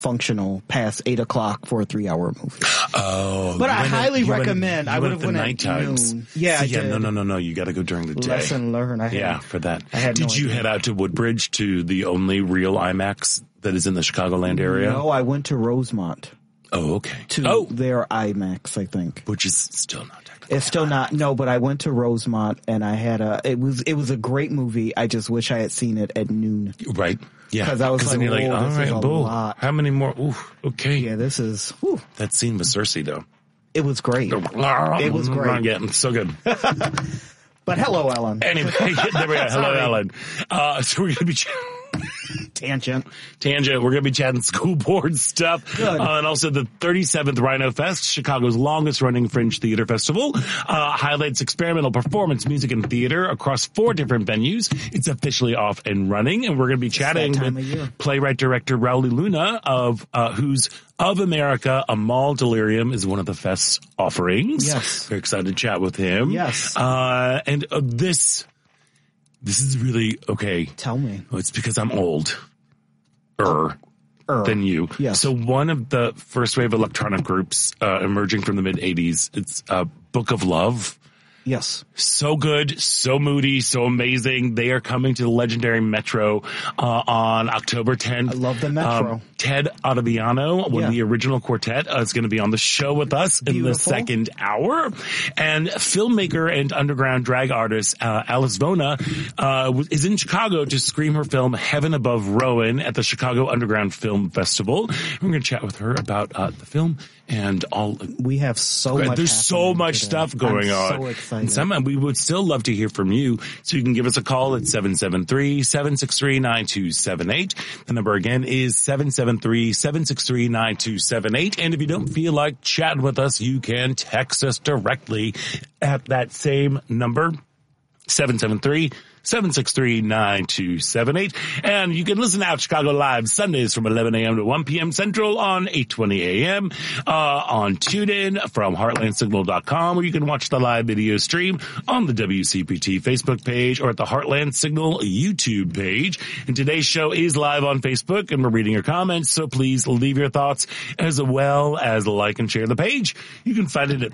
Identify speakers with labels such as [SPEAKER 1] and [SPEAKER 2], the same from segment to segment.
[SPEAKER 1] functional past 8 o'clock for a 3-hour movie.
[SPEAKER 2] Oh,
[SPEAKER 1] but I highly recommend. I would have went at
[SPEAKER 2] times.
[SPEAKER 1] noon. Yeah,
[SPEAKER 2] No. You got to go during the day.
[SPEAKER 1] Lesson learned.
[SPEAKER 2] For that.
[SPEAKER 1] Did
[SPEAKER 2] you head out to Woodbridge to the only real IMAX that is in the Chicagoland area?
[SPEAKER 1] No, I went to Rosemont.
[SPEAKER 2] Oh, okay.
[SPEAKER 1] To their IMAX, I think.
[SPEAKER 2] Which is still not technical.
[SPEAKER 1] It's still not. No, but I went to Rosemont and I had it was a great movie. I just wish I had seen it at noon.
[SPEAKER 2] Right. Yeah.
[SPEAKER 1] Because I was like,
[SPEAKER 2] then you're like, all
[SPEAKER 1] this is
[SPEAKER 2] right,
[SPEAKER 1] a
[SPEAKER 2] bull.
[SPEAKER 1] lot.
[SPEAKER 2] How many more? Ooh, okay.
[SPEAKER 1] Yeah, this is. Whew.
[SPEAKER 2] That scene with Cersei, though.
[SPEAKER 1] It was great. It was great.
[SPEAKER 2] Yeah, so good.
[SPEAKER 1] But hello, Ellen.
[SPEAKER 2] Anyway, there we go. Hello, Ellen. So we're going to be
[SPEAKER 1] Tangent.
[SPEAKER 2] We're going to be chatting school board stuff.
[SPEAKER 1] Good.
[SPEAKER 2] And also the 37th Rhino Fest, Chicago's longest running fringe theater festival, highlights experimental performance, music, and theater across 4 different venues. It's officially off and running. And we're going to be chatting with playwright director Raul Luna who's Of America, A Mall Delirium is one of the fest's offerings.
[SPEAKER 1] Yes.
[SPEAKER 2] Very excited to chat with him.
[SPEAKER 1] Yes.
[SPEAKER 2] And this is really okay.
[SPEAKER 1] Tell me.
[SPEAKER 2] Well, it's because I'm old. Than you.
[SPEAKER 1] Yes.
[SPEAKER 2] So one of the first wave electronic groups emerging from the mid 80s, it's Book of Love.
[SPEAKER 1] Yes.
[SPEAKER 2] So good, so moody, so amazing. They are coming to the legendary Metro on October 10th.
[SPEAKER 1] I love the Metro.
[SPEAKER 2] Ted Ottaviano, one of the original quartet, is going to be on the show with us in the second hour. And filmmaker and underground drag artist Alice Vona is in Chicago to screen her film Heaven Above Rowan at the Chicago Underground Film Festival. We're going to chat with her about the film and all.
[SPEAKER 1] We have so much.
[SPEAKER 2] There's so much stuff going on.
[SPEAKER 1] So excited.
[SPEAKER 2] And somehow we would still love to hear from you. So you can give us a call at 773-763-9278. The number again is 773-763-9278. And if you don't feel like chatting with us, you can text us directly at that same number, 773-763-9278. And you can listen out Chicago Live Sundays from 11 a.m. to 1 p.m. Central on 820 a.m. On TuneIn from heartlandsignal.com, where you can watch the live video stream on the WCPT Facebook page or at the Heartland Signal YouTube page. And today's show is live on Facebook, and we're reading your comments, so please leave your thoughts as well as like and share the page. You can find it at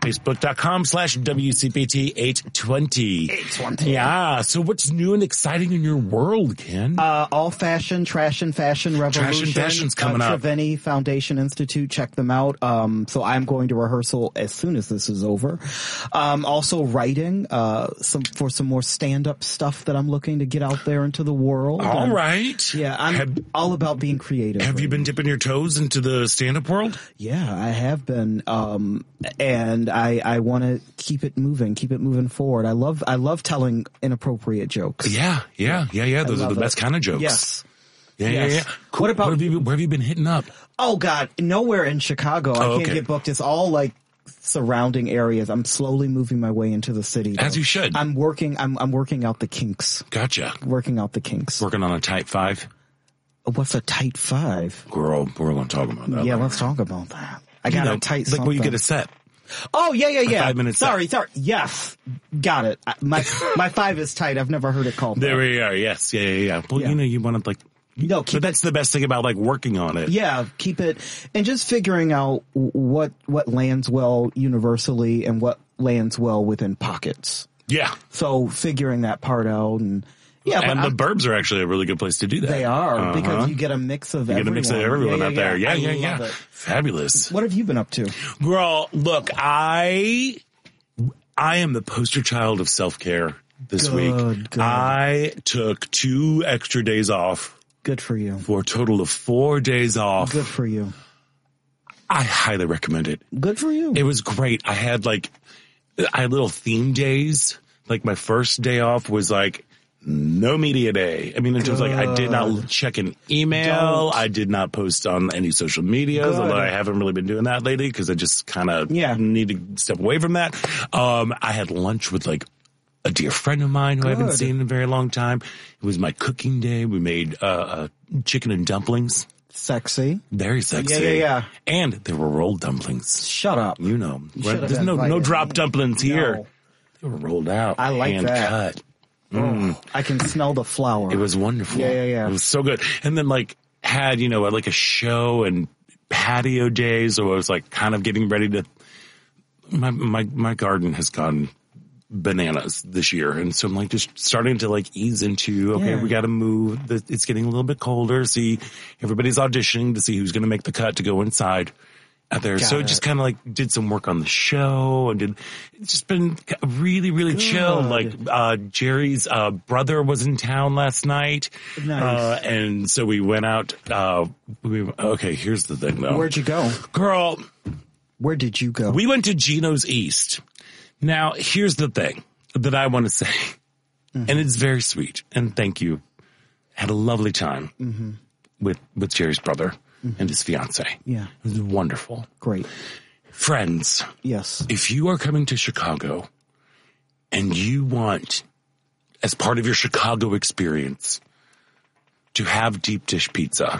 [SPEAKER 2] facebook.com/WCPT820.
[SPEAKER 1] 820.
[SPEAKER 2] Yeah. So what's new and exciting in your world, Ken?
[SPEAKER 1] All fashion, trash and fashion revolution.
[SPEAKER 2] Trash and fashion's coming up.
[SPEAKER 1] Treveni Foundation Institute, check them out. So I'm going to rehearsal as soon as this is over. Also writing, for some more stand-up stuff that I'm looking to get out there into the world.
[SPEAKER 2] All right.
[SPEAKER 1] Yeah, I'm all about being creative.
[SPEAKER 2] Have you been dipping your toes into the stand-up world?
[SPEAKER 1] Yeah, I have been. And I want to keep it moving forward. I love telling inappropriate jokes.
[SPEAKER 2] Yeah. Those are the best kind of jokes.
[SPEAKER 1] Yes.
[SPEAKER 2] Yeah. Cool.
[SPEAKER 1] What about
[SPEAKER 2] where have you been hitting up?
[SPEAKER 1] Oh God, nowhere in Chicago. I can't get booked. It's all like surrounding areas. I'm slowly moving my way into the city, though.
[SPEAKER 2] As you should.
[SPEAKER 1] I'm working out the kinks.
[SPEAKER 2] Gotcha.
[SPEAKER 1] Working out the kinks.
[SPEAKER 2] Working on a tight 5.
[SPEAKER 1] What's a tight 5?
[SPEAKER 2] Girl, we're going to talk about that.
[SPEAKER 1] Yeah, let's talk about that. I got a tight
[SPEAKER 2] like
[SPEAKER 1] something.
[SPEAKER 2] where you get a set.
[SPEAKER 1] Oh, yeah.
[SPEAKER 2] 5 minutes.
[SPEAKER 1] Sorry. Yes. Got it. My 5 is tight. I've never heard it called
[SPEAKER 2] there
[SPEAKER 1] that.
[SPEAKER 2] we are. Yes. Yeah. Well, you want to but that's the best thing about working on it.
[SPEAKER 1] Yeah, keep it and just figuring out what lands well universally and what lands well within pockets.
[SPEAKER 2] Yeah.
[SPEAKER 1] So figuring that part out and
[SPEAKER 2] the Burbs are actually a really good place to do that.
[SPEAKER 1] They are because you get a mix of everyone.
[SPEAKER 2] You get a mix of everyone out there. Yeah.
[SPEAKER 1] It.
[SPEAKER 2] Fabulous.
[SPEAKER 1] What have you been up to?
[SPEAKER 2] Girl, look, I am the poster child of self-care this week.
[SPEAKER 1] Good.
[SPEAKER 2] I took 2 extra days off.
[SPEAKER 1] Good for you.
[SPEAKER 2] For a total of 4 days off.
[SPEAKER 1] Good for you.
[SPEAKER 2] I highly recommend it.
[SPEAKER 1] Good for you.
[SPEAKER 2] It was great. I had little theme days. Like my first day off was no media day. I mean, it was I did not check an email. I did not post on any social media, although I haven't really been doing that lately because I just kind of need to step away from that. I had lunch with a dear friend of mine who I haven't seen in a very long time. It was my cooking day. We made chicken and dumplings.
[SPEAKER 1] Sexy.
[SPEAKER 2] Very sexy.
[SPEAKER 1] Yeah.
[SPEAKER 2] And there were rolled dumplings.
[SPEAKER 1] Shut up.
[SPEAKER 2] There's no drop dumplings here.
[SPEAKER 1] No.
[SPEAKER 2] They were rolled out.
[SPEAKER 1] I like
[SPEAKER 2] hand
[SPEAKER 1] that.
[SPEAKER 2] Cut.
[SPEAKER 1] Oh, I can smell the flour.
[SPEAKER 2] It was wonderful.
[SPEAKER 1] Yeah.
[SPEAKER 2] It was so good. And then had, a show and patio day. So I was like kind of getting ready to, my garden has gone bananas this year. And so I'm like just starting to like ease into, okay, we got to move. It's getting a little bit colder. See, everybody's auditioning to see who's going to make the cut to go inside out there. So just kind of like did some work on the show and it's just been really, really chill. Like, Jerry's, brother was in town last night.
[SPEAKER 1] Nice.
[SPEAKER 2] And so we went out, okay, here's the thing though.
[SPEAKER 1] Where'd you go?
[SPEAKER 2] Girl.
[SPEAKER 1] Where did you go?
[SPEAKER 2] We went to Gino's East. Now, here's the thing that I want to say, and it's very sweet, and thank you. Had a lovely time with Jerry's brother and his fiance.
[SPEAKER 1] Yeah.
[SPEAKER 2] It was wonderful.
[SPEAKER 1] Great.
[SPEAKER 2] Friends.
[SPEAKER 1] Yes.
[SPEAKER 2] If you are coming to Chicago and you want, as part of your Chicago experience, to have deep dish pizza,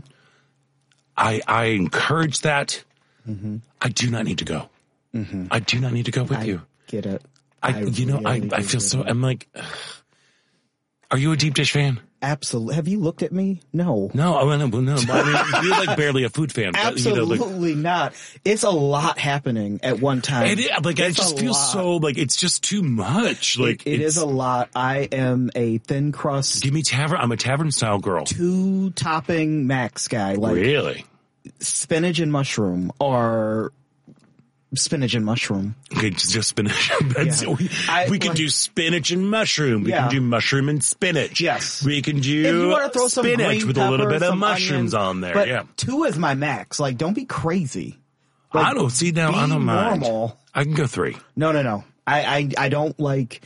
[SPEAKER 2] I encourage that. I do not need to go. I do not need to go with you.
[SPEAKER 1] Get it.
[SPEAKER 2] I feel so, I'm like, ugh. Are you a deep dish fan?
[SPEAKER 1] Absolutely. Have you looked at me? No.
[SPEAKER 2] No. I mean, you're like barely a food fan.
[SPEAKER 1] Absolutely not. It's a lot happening at one time.
[SPEAKER 2] I just feel so like it's just too much. Like
[SPEAKER 1] it is a lot. I am a thin crust.
[SPEAKER 2] Give me tavern. I'm a tavern style girl.
[SPEAKER 1] 2 topping max guy. Like
[SPEAKER 2] really?
[SPEAKER 1] Spinach and mushroom or spinach and mushroom.
[SPEAKER 2] Okay, just spinach. We can do spinach and mushroom. We can do mushroom and spinach.
[SPEAKER 1] Yes.
[SPEAKER 2] We can do
[SPEAKER 1] if you want to throw
[SPEAKER 2] spinach
[SPEAKER 1] some
[SPEAKER 2] with a little bit of mushrooms on there.
[SPEAKER 1] But 2 is my max. Like, don't be crazy. Like,
[SPEAKER 2] I don't see now. I don't mind.
[SPEAKER 1] Normal.
[SPEAKER 2] I can go 3.
[SPEAKER 1] No. I don't like.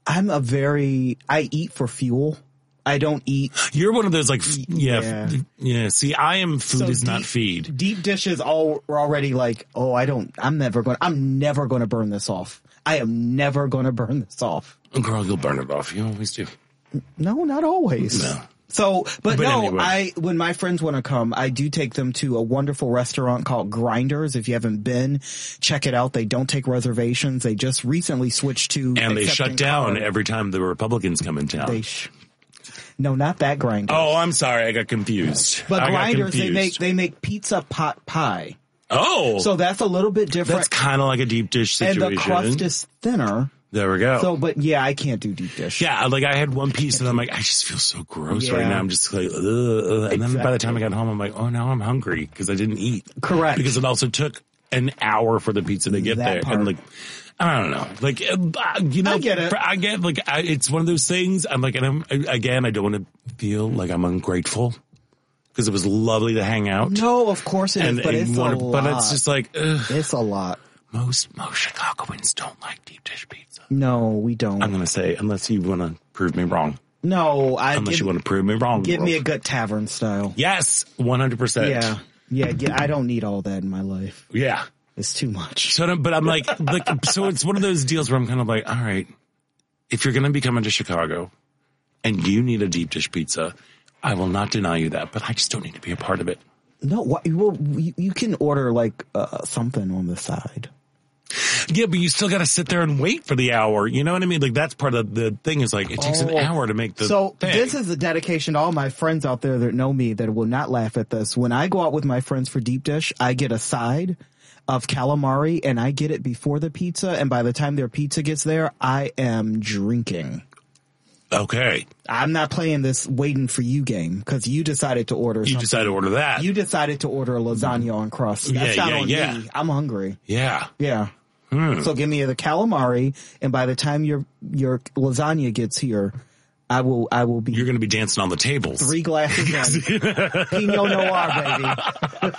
[SPEAKER 1] I eat for fuel. I don't eat.
[SPEAKER 2] You're one of those like, yeah. See, I am food is not feed.
[SPEAKER 1] Deep dishes are already like, I'm never going to burn this off. I am never going to burn this off.
[SPEAKER 2] Girl, you'll burn it off. You always do.
[SPEAKER 1] No, not always.
[SPEAKER 2] No.
[SPEAKER 1] So, but no,
[SPEAKER 2] anyway.
[SPEAKER 1] when my friends want to come, I do take them to a wonderful restaurant called Grinders. If you haven't been, check it out. They don't take reservations. They just recently switched to,
[SPEAKER 2] and they shut down every time the Republicans come in town.
[SPEAKER 1] No, not that Grinders.
[SPEAKER 2] Oh, I'm sorry. I got confused.
[SPEAKER 1] But Grinders, they make pizza pot pie.
[SPEAKER 2] Oh.
[SPEAKER 1] So that's a little bit different.
[SPEAKER 2] That's kind of like a deep dish situation.
[SPEAKER 1] And the crust is thinner.
[SPEAKER 2] There we go.
[SPEAKER 1] So, but yeah, I can't do deep dish.
[SPEAKER 2] Yeah, like I had one piece and I'm like, I just feel so gross right now. I'm just like, ugh. And then by the time I got home, I'm like, oh, now I'm hungry because I didn't eat.
[SPEAKER 1] Correct.
[SPEAKER 2] Because it also took an hour for the pizza to get there.
[SPEAKER 1] Part.
[SPEAKER 2] And like, I don't know. Like,
[SPEAKER 1] I get it.
[SPEAKER 2] I get like, it's one of those things. I'm like, and I don't want to feel like I'm ungrateful because it was lovely to hang out.
[SPEAKER 1] No, of course it is, but it's a lot.
[SPEAKER 2] But it's just like, ugh.
[SPEAKER 1] It's a lot.
[SPEAKER 2] Most Chicagoans don't like deep dish pizza.
[SPEAKER 1] No, we don't.
[SPEAKER 2] I'm going to say, unless you want to prove me wrong.
[SPEAKER 1] No,
[SPEAKER 2] unless you want to prove me wrong.
[SPEAKER 1] Give me a good tavern style.
[SPEAKER 2] Yes, 100%.
[SPEAKER 1] Yeah. I don't need all that in my life.
[SPEAKER 2] Yeah.
[SPEAKER 1] It's too much.
[SPEAKER 2] So, but I'm like, so it's one of those deals where I'm kind of like, all right, if you're going to be coming to Chicago and you need a deep dish pizza, I will not deny you that, but I just don't need to be a part of it.
[SPEAKER 1] No, you can order like something on the side.
[SPEAKER 2] Yeah, but you still got to sit there and wait for the hour. You know what I mean? Like that's part of the thing is like it takes an hour to make the thing.
[SPEAKER 1] This is a dedication to all my friends out there that know me that will not laugh at this. When I go out with my friends for deep dish, I get a side of calamari and I get it before the pizza. And by the time their pizza gets there, I am drinking.
[SPEAKER 2] Okay.
[SPEAKER 1] I'm not playing this waiting for you game because you decided to order something.
[SPEAKER 2] You decided to order that.
[SPEAKER 1] You decided to order a lasagna on crust. That's not on me. I'm hungry.
[SPEAKER 2] Yeah.
[SPEAKER 1] Yeah. So give me the calamari, and by the time your lasagna gets here, I will be.
[SPEAKER 2] You're going to be dancing on the tables.
[SPEAKER 1] 3 glasses in. Pinot Noir, baby.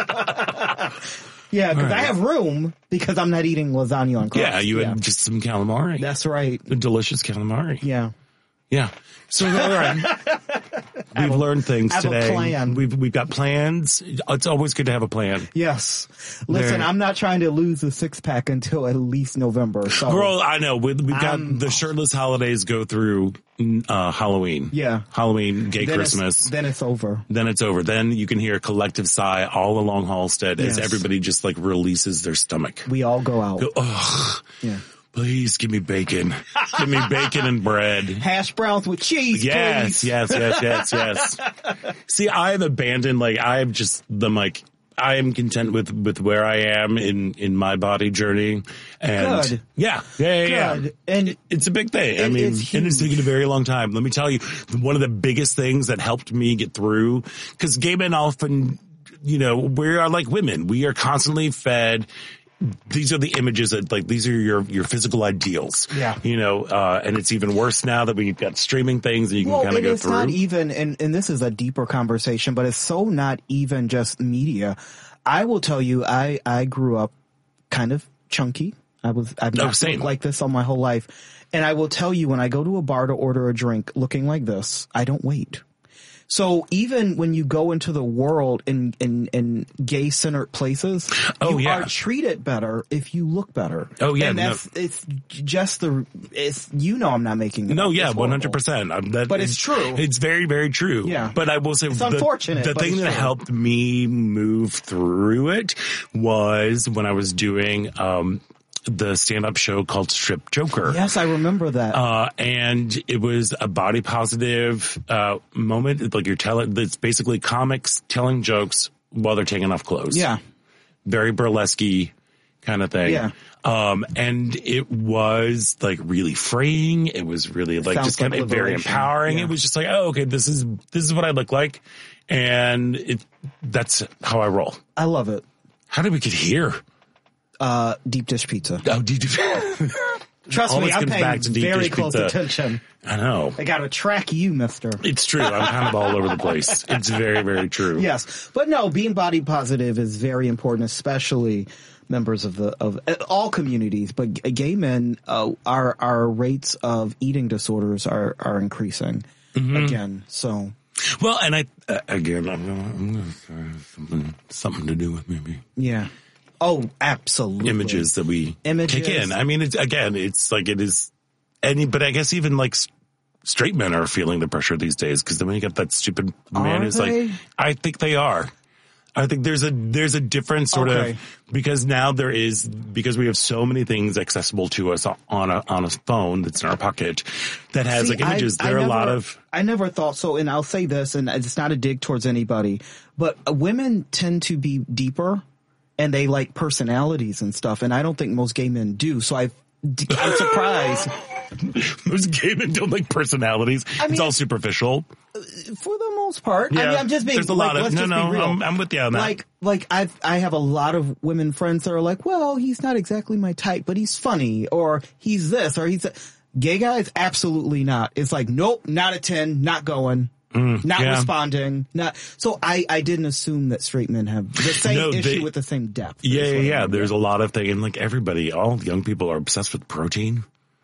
[SPEAKER 1] Yeah, because I have room because I'm not eating lasagna on crust.
[SPEAKER 2] Yeah, you had just some calamari.
[SPEAKER 1] That's right.
[SPEAKER 2] A delicious calamari.
[SPEAKER 1] Yeah.
[SPEAKER 2] Yeah. So all right. We've learned things today.
[SPEAKER 1] A plan.
[SPEAKER 2] We've got plans. It's always good to have a plan.
[SPEAKER 1] Yes. Listen, I'm not trying to lose the 6-pack until at least November. So
[SPEAKER 2] girl, I know. We've got the shirtless holidays go through Halloween.
[SPEAKER 1] Yeah.
[SPEAKER 2] Halloween, gay Christmas.
[SPEAKER 1] Then it's over.
[SPEAKER 2] Then it's over. Then you can hear a collective sigh all along Halstead as everybody just like releases their stomach.
[SPEAKER 1] We all go out.
[SPEAKER 2] Ugh.
[SPEAKER 1] Yeah.
[SPEAKER 2] Please give me bacon. Give me bacon and bread.
[SPEAKER 1] Hash browns with cheese,
[SPEAKER 2] yes,
[SPEAKER 1] please.
[SPEAKER 2] Yes. See, I've abandoned, like, I'm like, I am content with where I am in my body journey. And
[SPEAKER 1] Good.
[SPEAKER 2] Yeah.
[SPEAKER 1] Good. And
[SPEAKER 2] it's a big thing. I mean,
[SPEAKER 1] it's
[SPEAKER 2] and it's
[SPEAKER 1] huge.
[SPEAKER 2] taken a very long time. Let me tell you, one of the biggest things that helped me get through, because gay men often, we are like women. We are constantly fed. These are the images that, like, these are your physical ideals.
[SPEAKER 1] Yeah.
[SPEAKER 2] And it's even worse now that we've got streaming things and you can kind of go
[SPEAKER 1] it's
[SPEAKER 2] through.
[SPEAKER 1] not even, and this is a deeper conversation, but it's so not even just media. I will tell you, I grew up kind of chunky. I've not
[SPEAKER 2] same.
[SPEAKER 1] looked like this all my whole life. And I will tell you, when I go to a bar to order a drink looking like this, I don't wait. So even when you go into the world in gay centered places, you are treated better if you look better.
[SPEAKER 2] Oh yeah.
[SPEAKER 1] And it's just I'm not making it.
[SPEAKER 2] No,
[SPEAKER 1] up.
[SPEAKER 2] yeah,
[SPEAKER 1] It's
[SPEAKER 2] 100%.
[SPEAKER 1] But it's true.
[SPEAKER 2] It's very, very true.
[SPEAKER 1] Yeah.
[SPEAKER 2] But I will say
[SPEAKER 1] It's unfortunate,
[SPEAKER 2] the
[SPEAKER 1] but
[SPEAKER 2] thing
[SPEAKER 1] it's
[SPEAKER 2] that
[SPEAKER 1] true.
[SPEAKER 2] helped me move through it was when I was doing, the stand-up show called Strip Joker.
[SPEAKER 1] Yes, I remember that.
[SPEAKER 2] And it was a body positive, moment. It's like it's basically comics telling jokes while they're taking off clothes.
[SPEAKER 1] Yeah.
[SPEAKER 2] Very burlesque kind of thing.
[SPEAKER 1] Yeah.
[SPEAKER 2] And it was like really freeing. It was really like
[SPEAKER 1] Sounds
[SPEAKER 2] just kind
[SPEAKER 1] like
[SPEAKER 2] of very
[SPEAKER 1] liberation.
[SPEAKER 2] empowering.
[SPEAKER 1] Yeah.
[SPEAKER 2] It was just like, oh, okay, this is what I look like. And that's how I roll.
[SPEAKER 1] I love it.
[SPEAKER 2] How did we get here?
[SPEAKER 1] Deep dish pizza.
[SPEAKER 2] Oh, did you?
[SPEAKER 1] Trust me,
[SPEAKER 2] Always
[SPEAKER 1] I'm
[SPEAKER 2] comes
[SPEAKER 1] paying
[SPEAKER 2] back to deep
[SPEAKER 1] very
[SPEAKER 2] dish
[SPEAKER 1] close
[SPEAKER 2] pizza.
[SPEAKER 1] attention.
[SPEAKER 2] I know.
[SPEAKER 1] I gotta track you, mister.
[SPEAKER 2] It's true. I'm kind of all over the place. It's very, very true.
[SPEAKER 1] Yes. But no, being body positive is very important, especially members of all communities. But gay men, our rates of eating disorders are increasing again. So.
[SPEAKER 2] Well, and I'm gonna something to do with maybe.
[SPEAKER 1] Yeah. Oh, absolutely.
[SPEAKER 2] Images that we
[SPEAKER 1] Images.
[SPEAKER 2] take in. I mean, it's like it is but I guess even like straight men are feeling the pressure these days because then when you get that stupid man who's like, I think they are. I think there's a different sort of, because now because we have so many things accessible to us on a phone that's in our pocket that has like images. There are a lot of.
[SPEAKER 1] I never thought so. And I'll say this, and it's not a dig towards anybody, but women tend to be deeper and they like personalities and stuff. And I don't think most gay men do. So I'm surprised.
[SPEAKER 2] Most gay men don't like personalities. It's all superficial.
[SPEAKER 1] For the most part.
[SPEAKER 2] Yeah,
[SPEAKER 1] I mean, I'm just being,
[SPEAKER 2] there's a lot of,
[SPEAKER 1] let's just be real.
[SPEAKER 2] I'm with you on that.
[SPEAKER 1] Like I have a lot of women friends that are like, well, he's not exactly my type, but he's funny, or he's this, or he's gay guys. Absolutely not. It's like, nope, not a 10, not going. Not responding. So I didn't assume that straight men have the same issue with the same depth.
[SPEAKER 2] Yeah. There's a lot of things, and like all young people are obsessed with protein.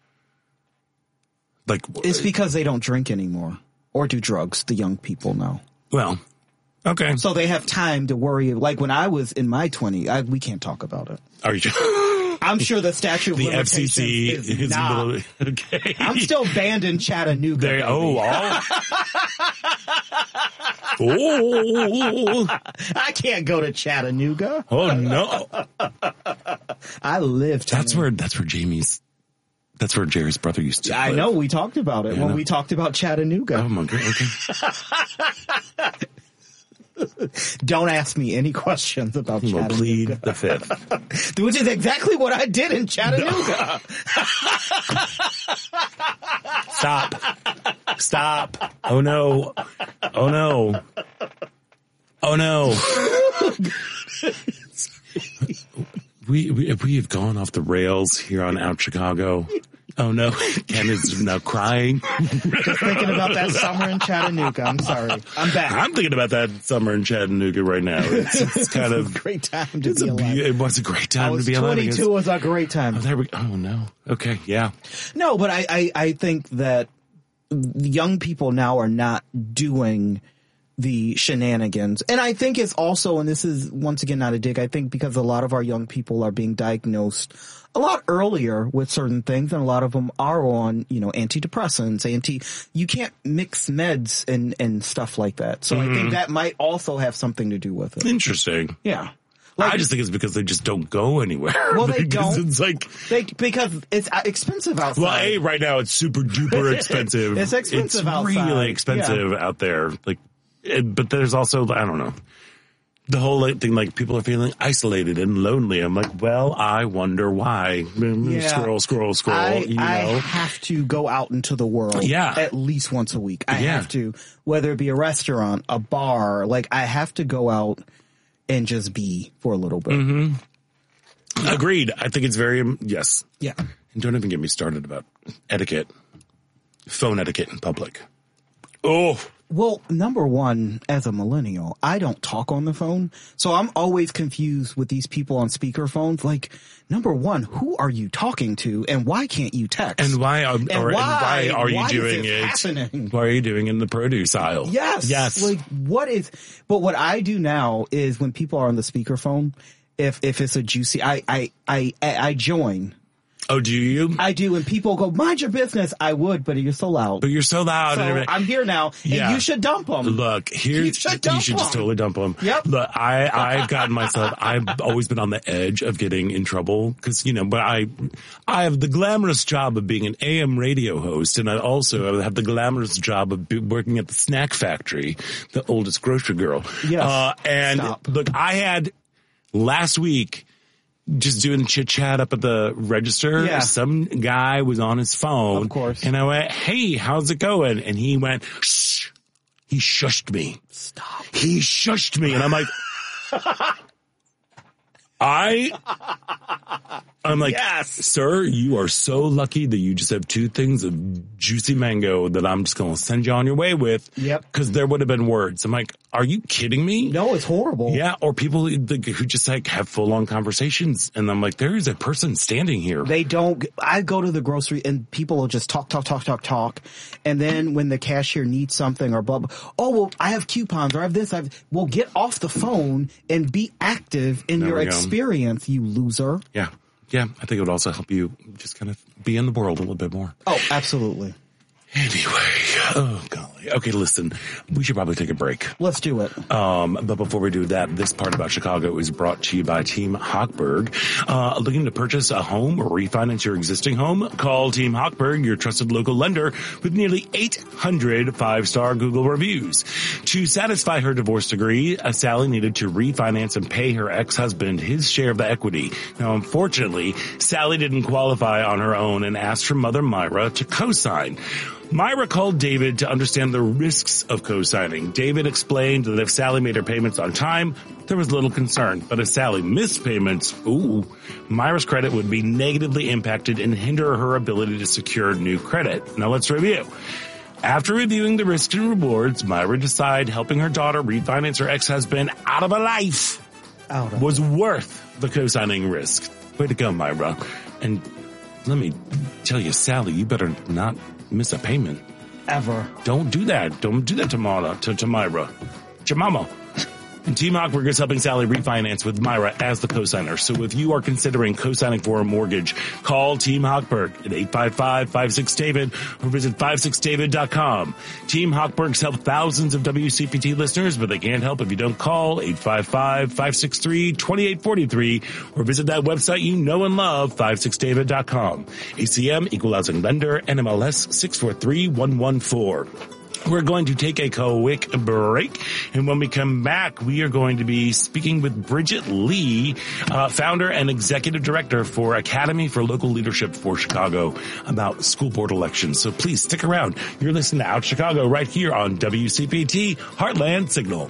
[SPEAKER 2] Like
[SPEAKER 1] it's because they don't drink anymore or do drugs. The young people now.
[SPEAKER 2] Well, okay.
[SPEAKER 1] So they have time to worry. Like when I was in my 20s, we can't talk about it.
[SPEAKER 2] Are you?
[SPEAKER 1] I'm sure the statute of
[SPEAKER 2] the
[SPEAKER 1] limitations
[SPEAKER 2] FCC
[SPEAKER 1] is not.
[SPEAKER 2] Okay.
[SPEAKER 1] I'm still banned in Chattanooga. I can't go to Chattanooga.
[SPEAKER 2] Oh no!
[SPEAKER 1] I lived.
[SPEAKER 2] That's where Jamie's. That's where Jerry's brother used to live.
[SPEAKER 1] I know. We talked about it when we talked about Chattanooga.
[SPEAKER 2] Oh my god! Okay.
[SPEAKER 1] Don't ask me any questions about Chattanooga.
[SPEAKER 2] We'll plead the fifth.
[SPEAKER 1] Which is exactly what I did in Chattanooga.
[SPEAKER 2] Stop. Oh no. We have gone off the rails here on Out Chicago. Oh no, Ken is now crying.
[SPEAKER 1] Just thinking about that summer in Chattanooga. I'm sorry. I'm back.
[SPEAKER 2] I'm thinking about that summer in Chattanooga right now. It's kind of
[SPEAKER 1] a great time to be alive.
[SPEAKER 2] It was a great time to be alive.
[SPEAKER 1] 22 was a great time.
[SPEAKER 2] Oh, there we go. Oh no. Okay, yeah.
[SPEAKER 1] No, but I think that young people now are not doing the shenanigans. And I think it's also, and this is once again not a dig, I think because a lot of our young people are being diagnosed a lot earlier with certain things, and a lot of them are on, antidepressants, you can't mix meds and stuff like that. So I think that might also have something to do with it.
[SPEAKER 2] Interesting.
[SPEAKER 1] Yeah.
[SPEAKER 2] I just think it's because they just don't go anywhere.
[SPEAKER 1] Well, they don't.
[SPEAKER 2] It's like
[SPEAKER 1] because it's expensive outside.
[SPEAKER 2] Well, right now it's super duper expensive.
[SPEAKER 1] It's expensive outside.
[SPEAKER 2] Really expensive out there. Like, but there's also, I don't know. the whole thing, like people are feeling isolated and lonely. I'm like, well, I wonder why.
[SPEAKER 1] Yeah.
[SPEAKER 2] Scroll.
[SPEAKER 1] I have to go out into the world at least once a week. I have to, whether it be a restaurant, a bar, like I have to go out and just be for a little bit.
[SPEAKER 2] Mm-hmm. Agreed. I think it's very, yes.
[SPEAKER 1] Yeah.
[SPEAKER 2] And don't even get me started about etiquette, phone etiquette in public. Oh.
[SPEAKER 1] Well, number one, as a millennial, I don't talk on the phone. So I'm always confused with these people on speakerphones. Like, number one, who are you talking to and why can't you text?
[SPEAKER 2] And why are you doing it?
[SPEAKER 1] Happening?
[SPEAKER 2] Why are you doing it in the produce aisle?
[SPEAKER 1] Yes. Like, but what I do now is when people are on the speakerphone, if it's a juicy, I join.
[SPEAKER 2] Oh, do you?
[SPEAKER 1] I do. And people go, mind your business. I would, but you're so loud.
[SPEAKER 2] But you're so loud.
[SPEAKER 1] So I'm here now, and you should dump them.
[SPEAKER 2] Look, you should just totally dump them.
[SPEAKER 1] Yep.
[SPEAKER 2] Look, I've gotten myself, I've always been on the edge of getting in trouble because, but I have the glamorous job of being an AM radio host, and I also have the glamorous job of working at the snack factory, the oldest grocery girl.
[SPEAKER 1] Yes.
[SPEAKER 2] Look, I had last week, just doing chit chat up at the register.
[SPEAKER 1] Yeah.
[SPEAKER 2] Some guy was on his phone.
[SPEAKER 1] Of course.
[SPEAKER 2] And I went, hey, how's it going? And he went, shh. He shushed me.
[SPEAKER 1] Stop.
[SPEAKER 2] He shushed me. And I'm like, I'm like, yes, sir, you are so lucky that you just have 2 things of juicy mango that I'm just going to send you on your way with.
[SPEAKER 1] Yep.
[SPEAKER 2] Because there would have been words. I'm like, are you kidding me?
[SPEAKER 1] No, it's horrible.
[SPEAKER 2] Yeah. Or people who just like have full on conversations. And I'm like, there is a person standing here.
[SPEAKER 1] I go to the grocery and people will just talk. And then when the cashier needs something or blah, blah, oh, well, I have coupons or I have this. Well, get off the phone and be active in your experience, you loser.
[SPEAKER 2] Yeah. Yeah, I think it would also help you just kind of be in the world a little bit more.
[SPEAKER 1] Oh, absolutely.
[SPEAKER 2] Anyway, oh golly. Okay, listen, we should probably take a break.
[SPEAKER 1] Let's do it.
[SPEAKER 2] But before we do that, this part about Chicago is brought to you by Team Hochberg. Looking to purchase a home or refinance your existing home? Call Team Hochberg, your trusted local lender with nearly 800 5-star Google reviews. To satisfy her divorce decree, Sally needed to refinance and pay her ex-husband his share of the equity. Now, unfortunately, Sally didn't qualify on her own and asked her mother, Myra, to co-sign. Myra called David to understand the risks of co-signing. David explained that if Sally made her payments on time, there was little concern. But if Sally missed payments, Myra's credit would be negatively impacted and hinder her ability to secure new credit. Now let's review. After reviewing the risks and rewards, Myra decided helping her daughter refinance her ex-husband out of a life was worth the co-signing risk. Way to go, Myra. And let me tell you, Sally, you better not miss a payment.
[SPEAKER 1] Ever.
[SPEAKER 2] Don't do that. Don't do that to Myra. To Mama. And Team Hochberg is helping Sally refinance with Myra as the cosigner. So if you are considering cosigning for a mortgage, call Team Hochberg at 855-56-DAVID or visit 56david.com. Team Hochberg's helped thousands of WCPT listeners, but they can't help if you don't call 855-563-2843 or visit that website you know and love, 56david.com. ACM, Equal Housing Lender, NMLS 643114. We're going to take a quick break, and when we come back, we are going to be speaking with Bridget Lee, founder and executive director for Academy for Local Leadership for Chicago, about school board elections. So please stick around. You're listening to Out Chicago right here on WCPT Heartland Signal.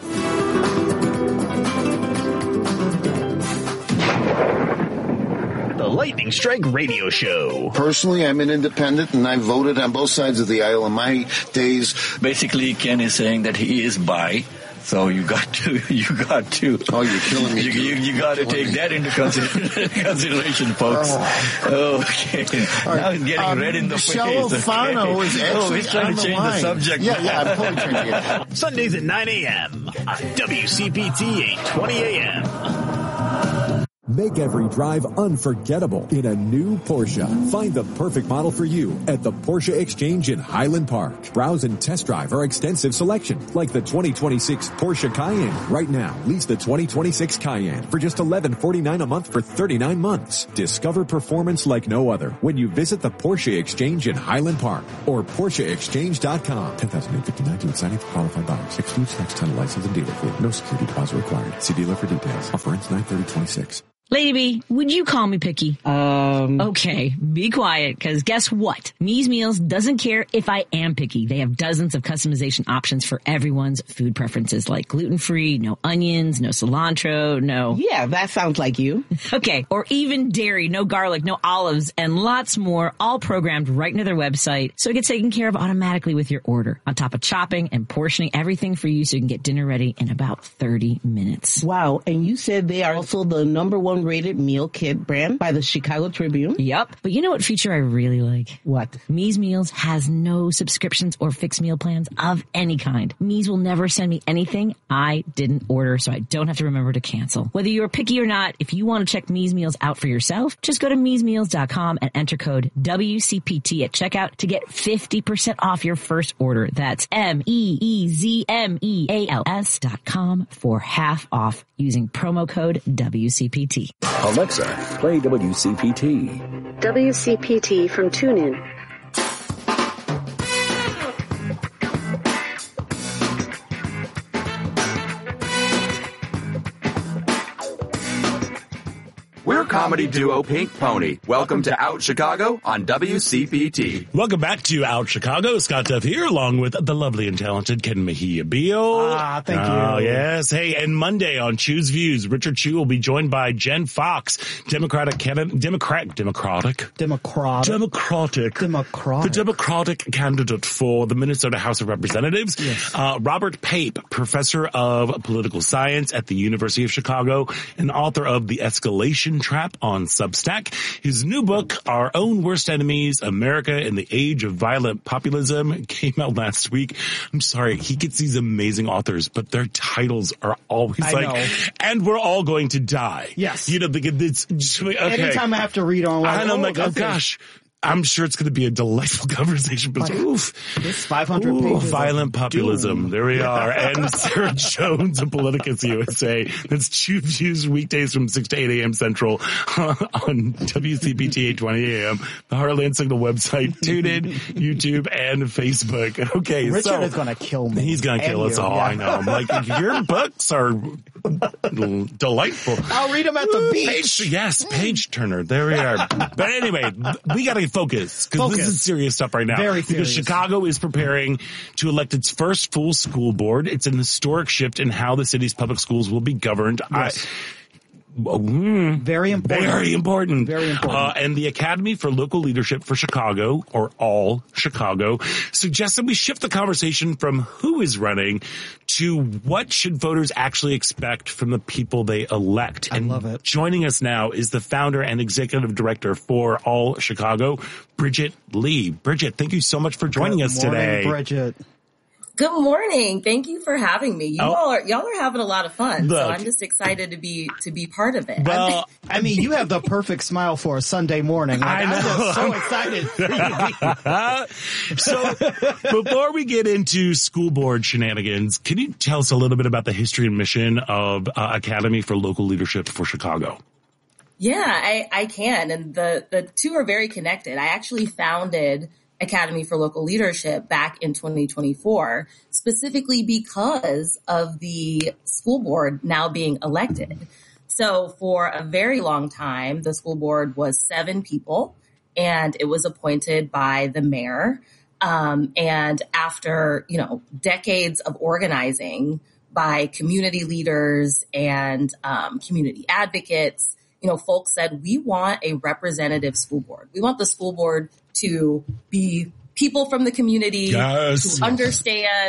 [SPEAKER 3] Lightning Strike Radio Show.
[SPEAKER 4] Personally, I'm an independent, and I voted on both sides of the aisle in my days.
[SPEAKER 5] Basically, Ken is saying that he is bi. So you got to.
[SPEAKER 4] Oh, you're killing me.
[SPEAKER 5] You got to take that into consideration, folks. Okay. Right. Now he's getting red in the
[SPEAKER 4] Michelle
[SPEAKER 5] face.
[SPEAKER 4] Alfano is actually
[SPEAKER 5] he's trying to change the subject.
[SPEAKER 4] Yeah, I'm totally trying to get it.
[SPEAKER 3] Sundays at 9 a.m. on WCPT 820 a.m.
[SPEAKER 6] Make every drive unforgettable in a new Porsche. Find the perfect model for you at the Porsche Exchange in Highland Park. Browse and test drive our extensive selection, like the 2026 Porsche Cayenne. Right now, lease the 2026 Cayenne for just $1149 a month for 39 months. Discover performance like no other when you visit the Porsche Exchange in Highland Park or PorscheExchange.com. $10,859 to signing for qualified buyers. Excludes tax, title, license, and dealer fee. No security deposit required. See dealer for details. Offer ends 9/30/26.
[SPEAKER 7] Lady B, would you call me picky? Okay, be quiet, because guess what? Me's Meals doesn't care if I am picky. They have dozens of customization options for everyone's food preferences, like gluten-free, no onions, no cilantro, no...
[SPEAKER 8] Yeah, that sounds like you.
[SPEAKER 7] Okay, or even dairy, no garlic, no olives, and lots more, all programmed right into their website, so it gets taken care of automatically with your order, on top of chopping and portioning everything for you so you can get dinner ready in about 30 minutes.
[SPEAKER 8] Wow, and you said they are also the #1 rated meal kit brand by the Chicago Tribune.
[SPEAKER 7] Yep. But you know what feature I really like?
[SPEAKER 8] What?
[SPEAKER 7] Me's Meals has no subscriptions or fixed meal plans of any kind. Me's will never send me anything I didn't order, so I don't have to remember to cancel. Whether you're picky or not, if you want to check Me's Meals out for yourself, just go to me'smeals.com and enter code WCPT at checkout to get 50% off your first order. That's MEEZMEALS.com for half off using promo code WCPT.
[SPEAKER 9] Alexa, play WCPT.
[SPEAKER 10] WCPT from TuneIn.
[SPEAKER 11] We're comedy duo Pink Pony. Welcome to Out Chicago on WCPT.
[SPEAKER 2] Welcome back to Out Chicago. Scott Duff here, along with the lovely and talented Ken Mejia Beal.
[SPEAKER 1] Thank you.
[SPEAKER 2] Oh, yes. Hey, and Monday on Choose Views, Richard Chu will be joined by Jen Fox, the Democratic candidate for the Minnesota House of Representatives.
[SPEAKER 1] Yes.
[SPEAKER 2] Robert Pape, professor of political science at the University of Chicago and author of The Escalation Trap on Substack. His new book, Our Own Worst Enemies, America in the Age of Violent Populism, came out last week. I'm sorry, he gets these amazing authors, but their titles are always and we're all going to die.
[SPEAKER 1] Yes.
[SPEAKER 2] You know, it's just, okay.
[SPEAKER 1] Anytime I have to read on,
[SPEAKER 2] I'm like, oh gosh. I'm sure it's going to be a delightful conversation, but
[SPEAKER 1] this 500 pages
[SPEAKER 2] violent populism.
[SPEAKER 1] Doom.
[SPEAKER 2] There we are. And Sarah Jones of Politicus USA. That's Choose Views weekdays from 6 to 8 a.m. Central on WCPT 820 a.m. The Heartland Signal website, TuneIn, YouTube, and Facebook. Okay,
[SPEAKER 1] Richard is going to kill me.
[SPEAKER 2] He's going to kill us all. Yeah. I know. I'm like, your books are delightful.
[SPEAKER 1] I'll read them at the beach.
[SPEAKER 2] Page turner. There we are. But anyway, we got to focus, because this is serious stuff right now.
[SPEAKER 1] Very
[SPEAKER 2] because
[SPEAKER 1] serious.
[SPEAKER 2] Chicago is preparing to elect its first full school board. It's an historic shift in how the city's public schools will be governed.
[SPEAKER 1] Yes.
[SPEAKER 2] Very important. And the Academy for Local Leadership for Chicago, or All Chicago, suggests that we shift the conversation from who is running to what should voters actually expect from the people they elect.
[SPEAKER 1] I love it.
[SPEAKER 2] Joining us now is the founder and executive director for All Chicago, Bridget Lee. Bridget, thank you so much for joining us today.
[SPEAKER 1] Bridget.
[SPEAKER 12] Good morning. Thank you for having me. Y'all are having a lot of fun.
[SPEAKER 2] Look,
[SPEAKER 12] so I'm just excited to be part of it.
[SPEAKER 1] Well, I mean, you have the perfect smile for a Sunday morning. Like, I'm just so excited.
[SPEAKER 2] So before we get into school board shenanigans, can you tell us a little bit about the history and mission of Academy for Local Leadership for Chicago?
[SPEAKER 12] Yeah, I can. And the two are very connected. I actually founded Academy for Local Leadership back in 2024, specifically because of the school board now being elected. So for a very long time, the school board was 7 people, and it was appointed by the mayor. And after, decades of organizing by community leaders and community advocates, folks said, we want a representative school board. We want the school board to be people from the community who understand,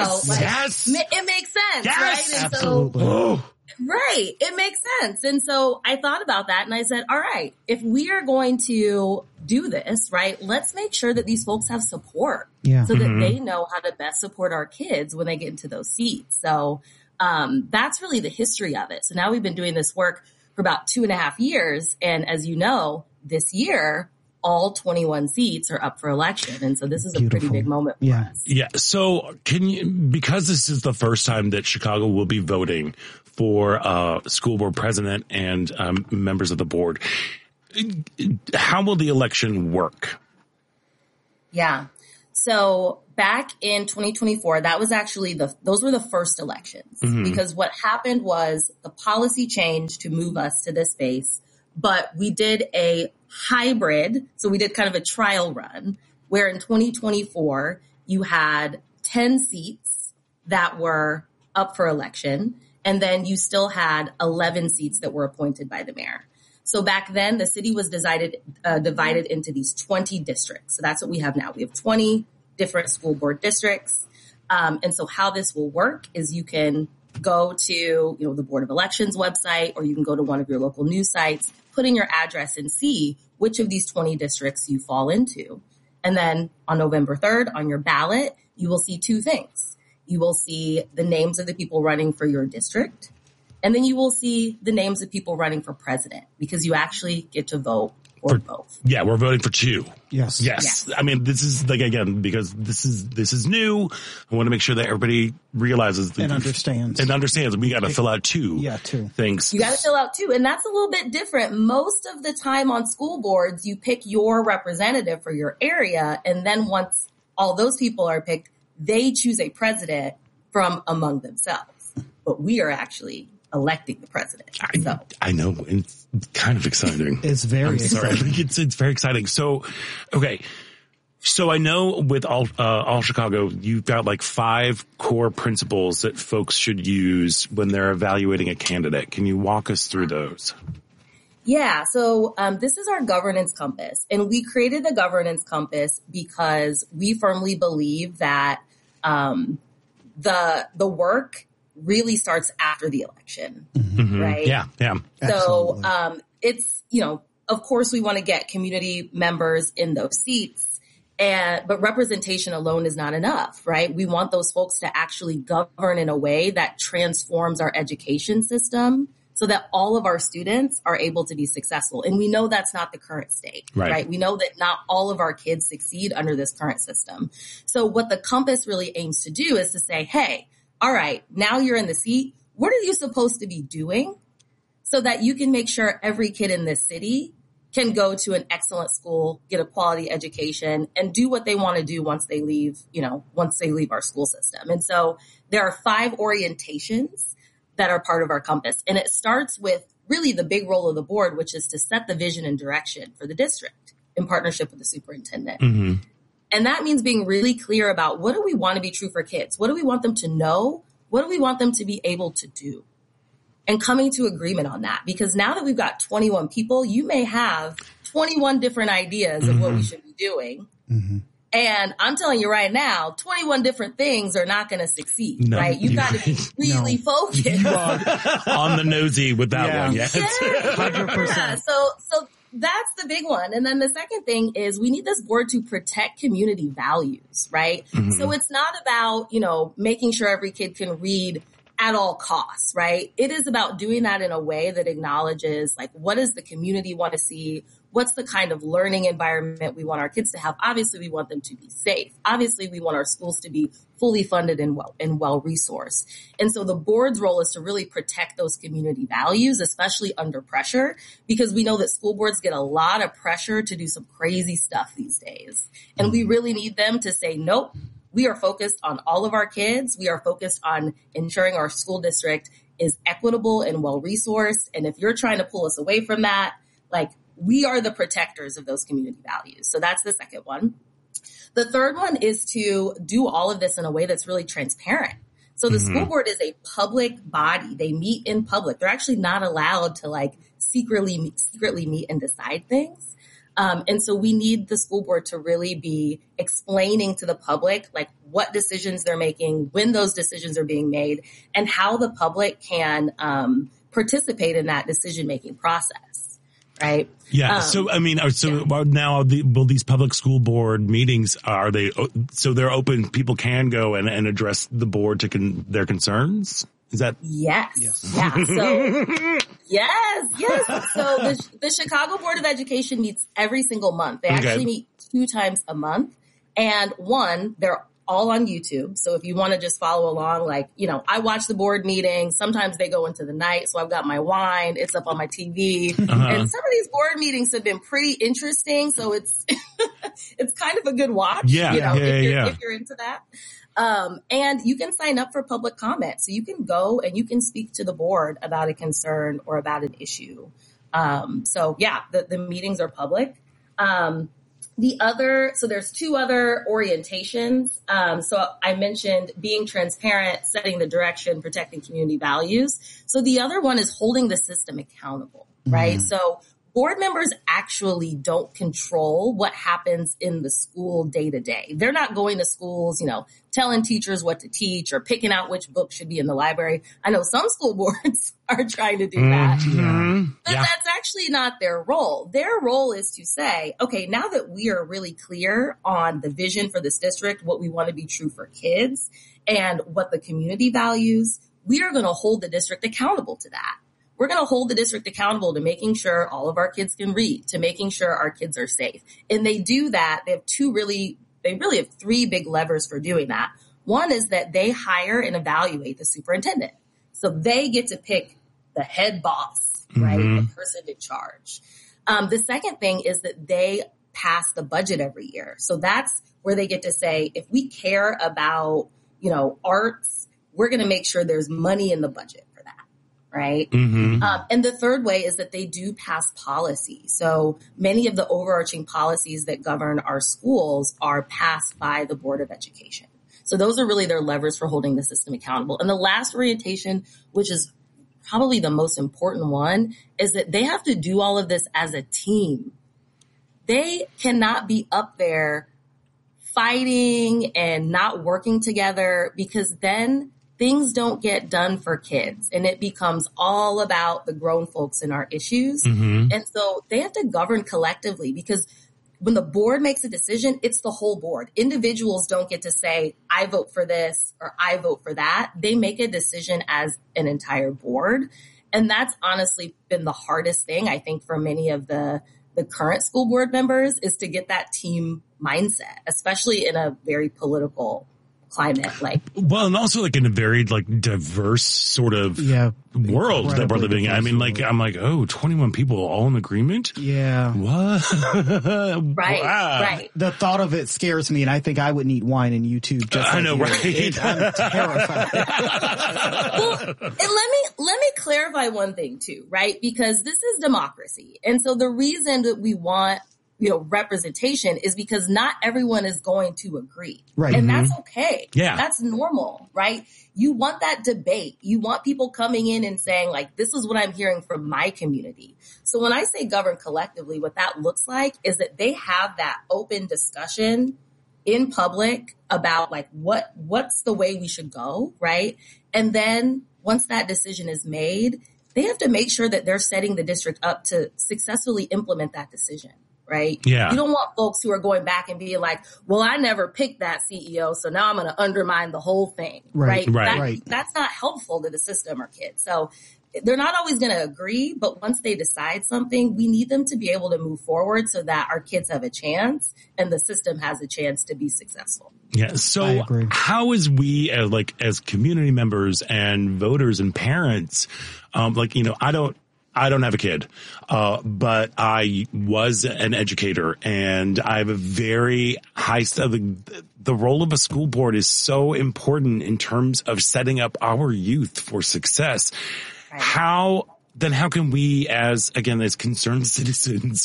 [SPEAKER 12] it makes sense, right? And
[SPEAKER 1] absolutely.
[SPEAKER 12] Right. It makes sense. And so I thought about that and I said, all right, if we are going to do this, right, let's make sure that these folks have support so that they know how to best support our kids when they get into those seats. So that's really the history of it. So now we've been doing this work for about 2.5 years. And as you know, this year, all 21 seats are up for election. And so this is a pretty big moment for us.
[SPEAKER 2] Yeah. So because this is the first time that Chicago will be voting for school board president and members of the board, how will the election work?
[SPEAKER 12] Yeah. So back in 2024, that was actually those were the first elections, because what happened was the policy changed to move us to this space, but we did a hybrid. So we did kind of a trial run where in 2024, you had 10 seats that were up for election, and then you still had 11 seats that were appointed by the mayor. So back then, the city was divided into these 20 districts. So that's what we have now. We have 20 different school board districts. And so how this will work is you can go to, the Board of Elections website, or you can go to one of your local news sites, put in your address and see which of these 20 districts you fall into. And then on November 3rd, on your ballot, you will see two things. You will see the names of the people running for your district, and then you will see the names of people running for president, because you actually get to vote for both.
[SPEAKER 2] Yeah, we're voting for two.
[SPEAKER 1] Yes.
[SPEAKER 2] I mean, this is because this is new. I want to make sure that everybody realizes
[SPEAKER 1] and understands.
[SPEAKER 2] We got to fill out two things.
[SPEAKER 12] You got to fill out two. And that's a little bit different. Most of the time on school boards, you pick your representative for your area. And then once all those people are picked, they choose a president from among themselves. But we are actually electing the president.
[SPEAKER 2] I know. It's kind of exciting.
[SPEAKER 1] It's very exciting.
[SPEAKER 2] It's very exciting. So, okay. So I know with all Chicago, you've got like 5 core principles that folks should use when they're evaluating a candidate. Can you walk us through those?
[SPEAKER 12] Yeah. So this is our governance compass. And we created the governance compass because we firmly believe that the work really starts after the election, right?
[SPEAKER 2] Yeah.
[SPEAKER 12] So it's, of course we want to get community members in those seats, but representation alone is not enough, right? We want those folks to actually govern in a way that transforms our education system so that all of our students are able to be successful. And we know that's not the current state, right? We know that not all of our kids succeed under this current system. So what the compass really aims to do is to say, hey, all right, now you're in the seat. What are you supposed to be doing so that you can make sure every kid in this city can go to an excellent school, get a quality education, and do what they want to do once they leave our school system? And so there are 5 orientations that are part of our compass. And it starts with really the big role of the board, which is to set the vision and direction for the district in partnership with the superintendent. And that means being really clear about what do we want to be true for kids? What do we want them to know? What do we want them to be able to do? And coming to agreement on that. Because now that we've got 21 people, you may have 21 different ideas of what we should be doing. And I'm telling you right now, 21 different things are not going to succeed, right? You got to be really focused.
[SPEAKER 2] On the nosy with that one, yes.
[SPEAKER 12] 100%. Yeah. So that's the big one. And then the second thing is we need this board to protect community values, right? So it's not about, making sure every kid can read at all costs, right? It is about doing that in a way that acknowledges, like, what does the community want to see? What's the kind of learning environment we want our kids to have? Obviously, we want them to be safe. Obviously, we want our schools to be fully funded and well-resourced. And so the board's role is to really protect those community values, especially under pressure, because we know that school boards get a lot of pressure to do some crazy stuff these days. And we really need them to say, nope, we are focused on all of our kids. We are focused on ensuring our school district is equitable and well-resourced. And if you're trying to pull us away from that, like, we are the protectors of those community values. So that's the second one. The third one is to do all of this in a way that's really transparent. So the school board is a public body. They meet in public. They're actually not allowed to secretly meet and decide things. And so we need the school board to really be explaining to the public, what decisions they're making, when those decisions are being made, and how the public can participate in that decision-making process. Right.
[SPEAKER 2] Yeah. Now will these public school board meetings, they're open? People can go and address the board to their concerns. Is that?
[SPEAKER 12] Yes. Yeah. Yes. So the Chicago Board of Education meets every single month. They actually meet 2 times a month. And one, they're all on YouTube. So if you want to just follow along, like, you know, I watch the board meetings. Sometimes they go into the night. So I've got my wine. It's up on my TV. And some of these board meetings have been pretty interesting. So it's, it's kind of a good watch.
[SPEAKER 2] Yeah.
[SPEAKER 12] You know, if you're into that. And you can sign up for public comment. So you can go and you can speak to the board about a concern or about an issue. So yeah, the meetings are public. So there's 2 other orientations. So I mentioned being transparent, setting the direction, protecting community values. So the other one is holding the system accountable, right? So board members actually don't control what happens in the school day to day. They're not going to schools, you know, telling teachers what to teach or picking out which book should be in the library. I know some school boards are trying to do that, but that's actually not their role. Their role is to say, okay, now that we are really clear on the vision for this district, what we want to be true for kids and what the community values, we are going to hold the district accountable to that. We're going to hold the district accountable to making sure all of our kids can read, to making sure our kids are safe. And they do that. They really have 3 big levers for doing that. One is that they hire and evaluate the superintendent. So they get to pick the head boss, right? The person in charge. The second thing is that they pass the budget every year. So that's where they get to say, if we care about, you know, arts, we're going to make sure there's money in the budget. Right. And the third way is that they do pass policy. So many of the overarching policies that govern our schools are passed by the Board of Education. So those are really their levers for holding the system accountable. And the last orientation, which is probably the most important one, is that they have to do all of this as a team. They cannot be up there fighting and not working together, because then things don't get done for kids and it becomes all about the grown folks and our issues. And so they have to govern collectively, because when the board makes a decision, it's the whole board. Individuals don't get to say, I vote for this or I vote for that. They make a decision as an entire board. And that's honestly been the hardest thing, I think, for many of the current school board members, is to get that team mindset, especially in a very political climate, like,
[SPEAKER 2] well, and also like in a very like diverse sort of world that we're living in. I mean, like, I'm like, oh, 21 people all in agreement.
[SPEAKER 1] Yeah.
[SPEAKER 2] What?
[SPEAKER 12] Right.
[SPEAKER 1] The thought of it scares me, and I think I would need wine and YouTube. Just
[SPEAKER 2] I know, right?
[SPEAKER 1] I'm terrified.
[SPEAKER 12] Well, and let me clarify one thing too, right? Because this is democracy, and so the reason that we want, you know, representation is because not everyone is going to agree.
[SPEAKER 1] Right.
[SPEAKER 12] And that's okay.
[SPEAKER 2] Yeah.
[SPEAKER 12] That's normal, right? You want that debate. You want people coming in and saying, like, this is what I'm hearing from my community. So when I say govern collectively, what that looks like is that they have that open discussion in public about, like, what's the way we should go, right? And then once that decision is made, they have to make sure that they're setting the district up to successfully implement that decision. Right?
[SPEAKER 2] Yeah.
[SPEAKER 12] You don't want folks who are going back and being like, well, I never picked that CEO, so now I'm going to undermine the whole thing. Right. That's not helpful to the system or kids. So they're not always going to agree, but once they decide something, we need them to be able to move forward so that our kids have a chance and the system has a chance to be successul.
[SPEAKER 2] Yeah. So how is we as community members and voters and parents, like, you know, I don't have a kid, but I was an educator, and I have a very high the role of a school board is so important in terms of setting up our youth for success. Right. How can we, as concerned citizens,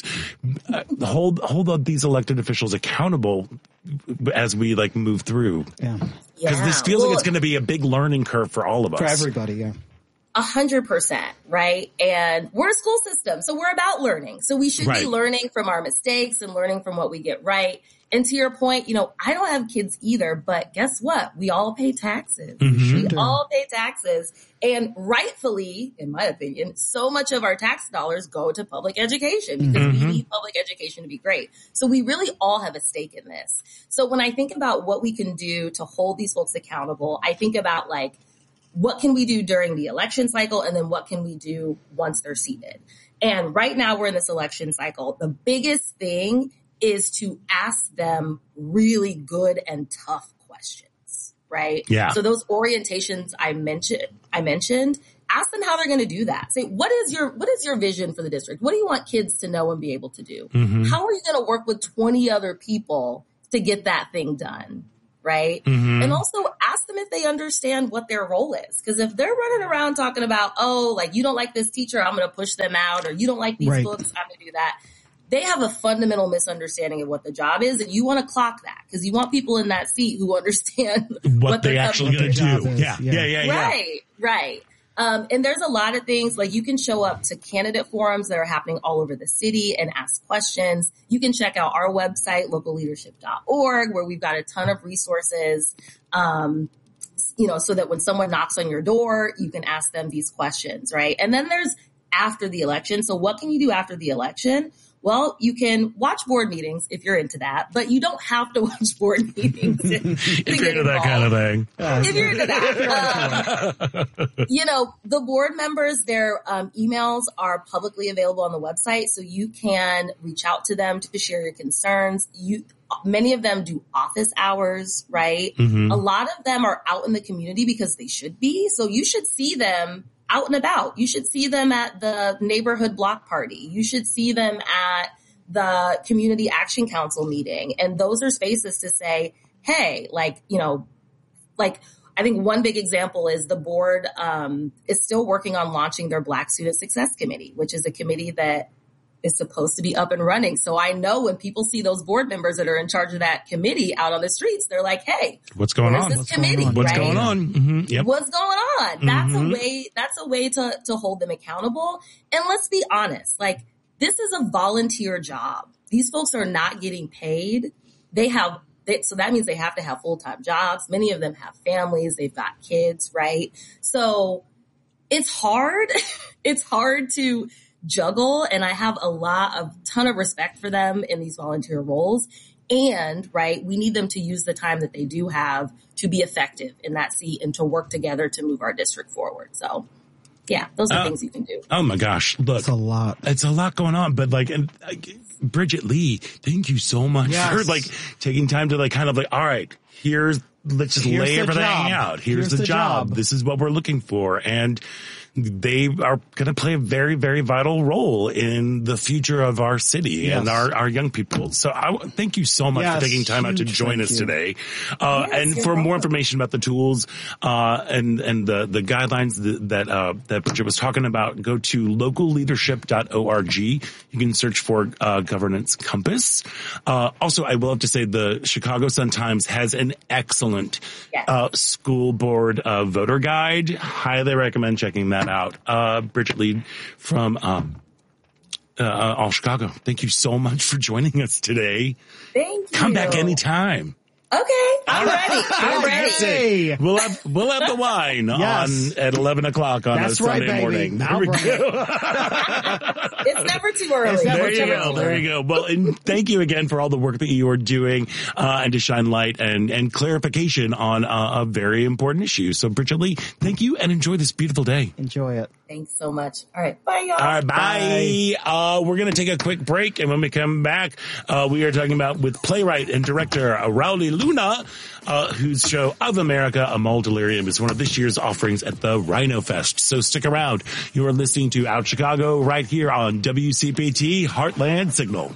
[SPEAKER 2] hold up these elected officials accountable as we like move through?
[SPEAKER 1] Yeah.
[SPEAKER 2] Because this feels like it's going to be a big learning curve for all of us.
[SPEAKER 1] For everybody, yeah.
[SPEAKER 12] 100%, right? And we're a school system, so we're about learning. So we should be learning from our mistakes and learning from what we get right. And to your point, you know, I don't have kids either, but guess what? We all pay taxes. We all pay taxes. And rightfully, in my opinion, so much of our tax dollars go to public education because we need public education to be great. So we really all have a stake in this. So when I think about what we can do to hold these folks accountable, I think about, like, what can we do during the election cycle? And then what can we do once they're seated? And right now we're in this election cycle. The biggest thing is to ask them really good and tough questions, right?
[SPEAKER 2] Yeah.
[SPEAKER 12] So those orientations I mentioned, ask them how they're going to do that. Say, what is your vision for the district? What do you want kids to know and be able to do?
[SPEAKER 2] Mm-hmm.
[SPEAKER 12] How are you going to work with 20 other people to get that thing done? Right.
[SPEAKER 2] Mm-hmm.
[SPEAKER 12] And also ask them if they understand what their role is. Because if they're running around talking about, oh, like, you don't like this teacher, I'm going to push them out, or you don't like these books, I'm going to do that. They have a fundamental misunderstanding of what the job is, and you want to clock that because you want people in that seat who understand
[SPEAKER 2] what they're actually going to do. Yeah.
[SPEAKER 12] Right. And there's a lot of things, like you can show up to candidate forums that are happening all over the city and ask questions. You can check out our website, localleadership.org, where we've got a ton of resources, so that when someone knocks on your door, you can ask them these questions, right? And then there's after the election. So what can you do after the election? Well, you can watch board meetings if you're into that, but you don't have to watch board meetings
[SPEAKER 2] if you're into that kind of thing.
[SPEAKER 12] If you're into that. The board members, their emails are publicly available on the website, so you can reach out to them to share your concerns. Many of them do office hours, right?
[SPEAKER 2] Mm-hmm.
[SPEAKER 12] A lot of them are out in the community because they should be, so you should see them out and about. You should see them at the neighborhood block party. You should see them at the community action council meeting. And those are spaces to say, hey, I think one big example is the board is still working on launching their Black Student Success Committee, which is a committee that is supposed to be up and running. So I know when people see those board members that are in charge of that committee out on the streets, they're like, hey,
[SPEAKER 2] what's going on?
[SPEAKER 12] What's going on?
[SPEAKER 2] Mm-hmm. Yep.
[SPEAKER 12] What's going on?
[SPEAKER 2] Mm-hmm.
[SPEAKER 12] That's a way to hold them accountable. And let's be honest, this is a volunteer job. These folks are not getting paid. So that means they have to have full-time jobs. Many of them have families. They've got kids, right? So it's hard. It's hard to juggle, and I have a ton of respect for them in these volunteer roles. And we need them to use the time that they do have to be effective in that seat and to work together to move our district forward. So yeah, those are things you can do.
[SPEAKER 2] Oh my gosh. Look,
[SPEAKER 1] it's a lot going
[SPEAKER 2] on, but Bridget Lee, thank you so much for taking time to all right, let's just lay everything out. Here's the job. This is what we're looking for. And they are going to play a very, very vital role in the future of our city and our young people. So thank you so much for taking time out to join us today. And for more information about the tools, and the guidelines that Bridget was talking about, go to localleadership.org. You can search for, Governance Compass. Also, I will have to say the Chicago Sun-Times has an excellent, school board, voter guide. Highly recommend checking that out. Bridget Lee from All Chicago, thank you so much for joining us today.
[SPEAKER 12] Thank you.
[SPEAKER 2] Come back anytime.
[SPEAKER 12] Okay, I'm ready. I'm ready.
[SPEAKER 2] We'll have the wine on at 11 o'clock on a Sunday morning. There we go.
[SPEAKER 12] It's never too early.
[SPEAKER 2] There you go. Well, and thank you again for all the work that you are doing, and to shine light and clarification on a very important issue. So, Bridget Lee, thank you and enjoy this beautiful day.
[SPEAKER 1] Enjoy it.
[SPEAKER 12] Thanks so much. All right. Bye, y'all.
[SPEAKER 2] All right. Bye. We're going to take a quick break. And when we come back, we are talking about with playwright and director Rauli Luna, whose show Of America, A Mall Delirium is one of this year's offerings at the Rhino Fest. So stick around. You are listening to Out Chicago right here on WCPT Heartland Signal.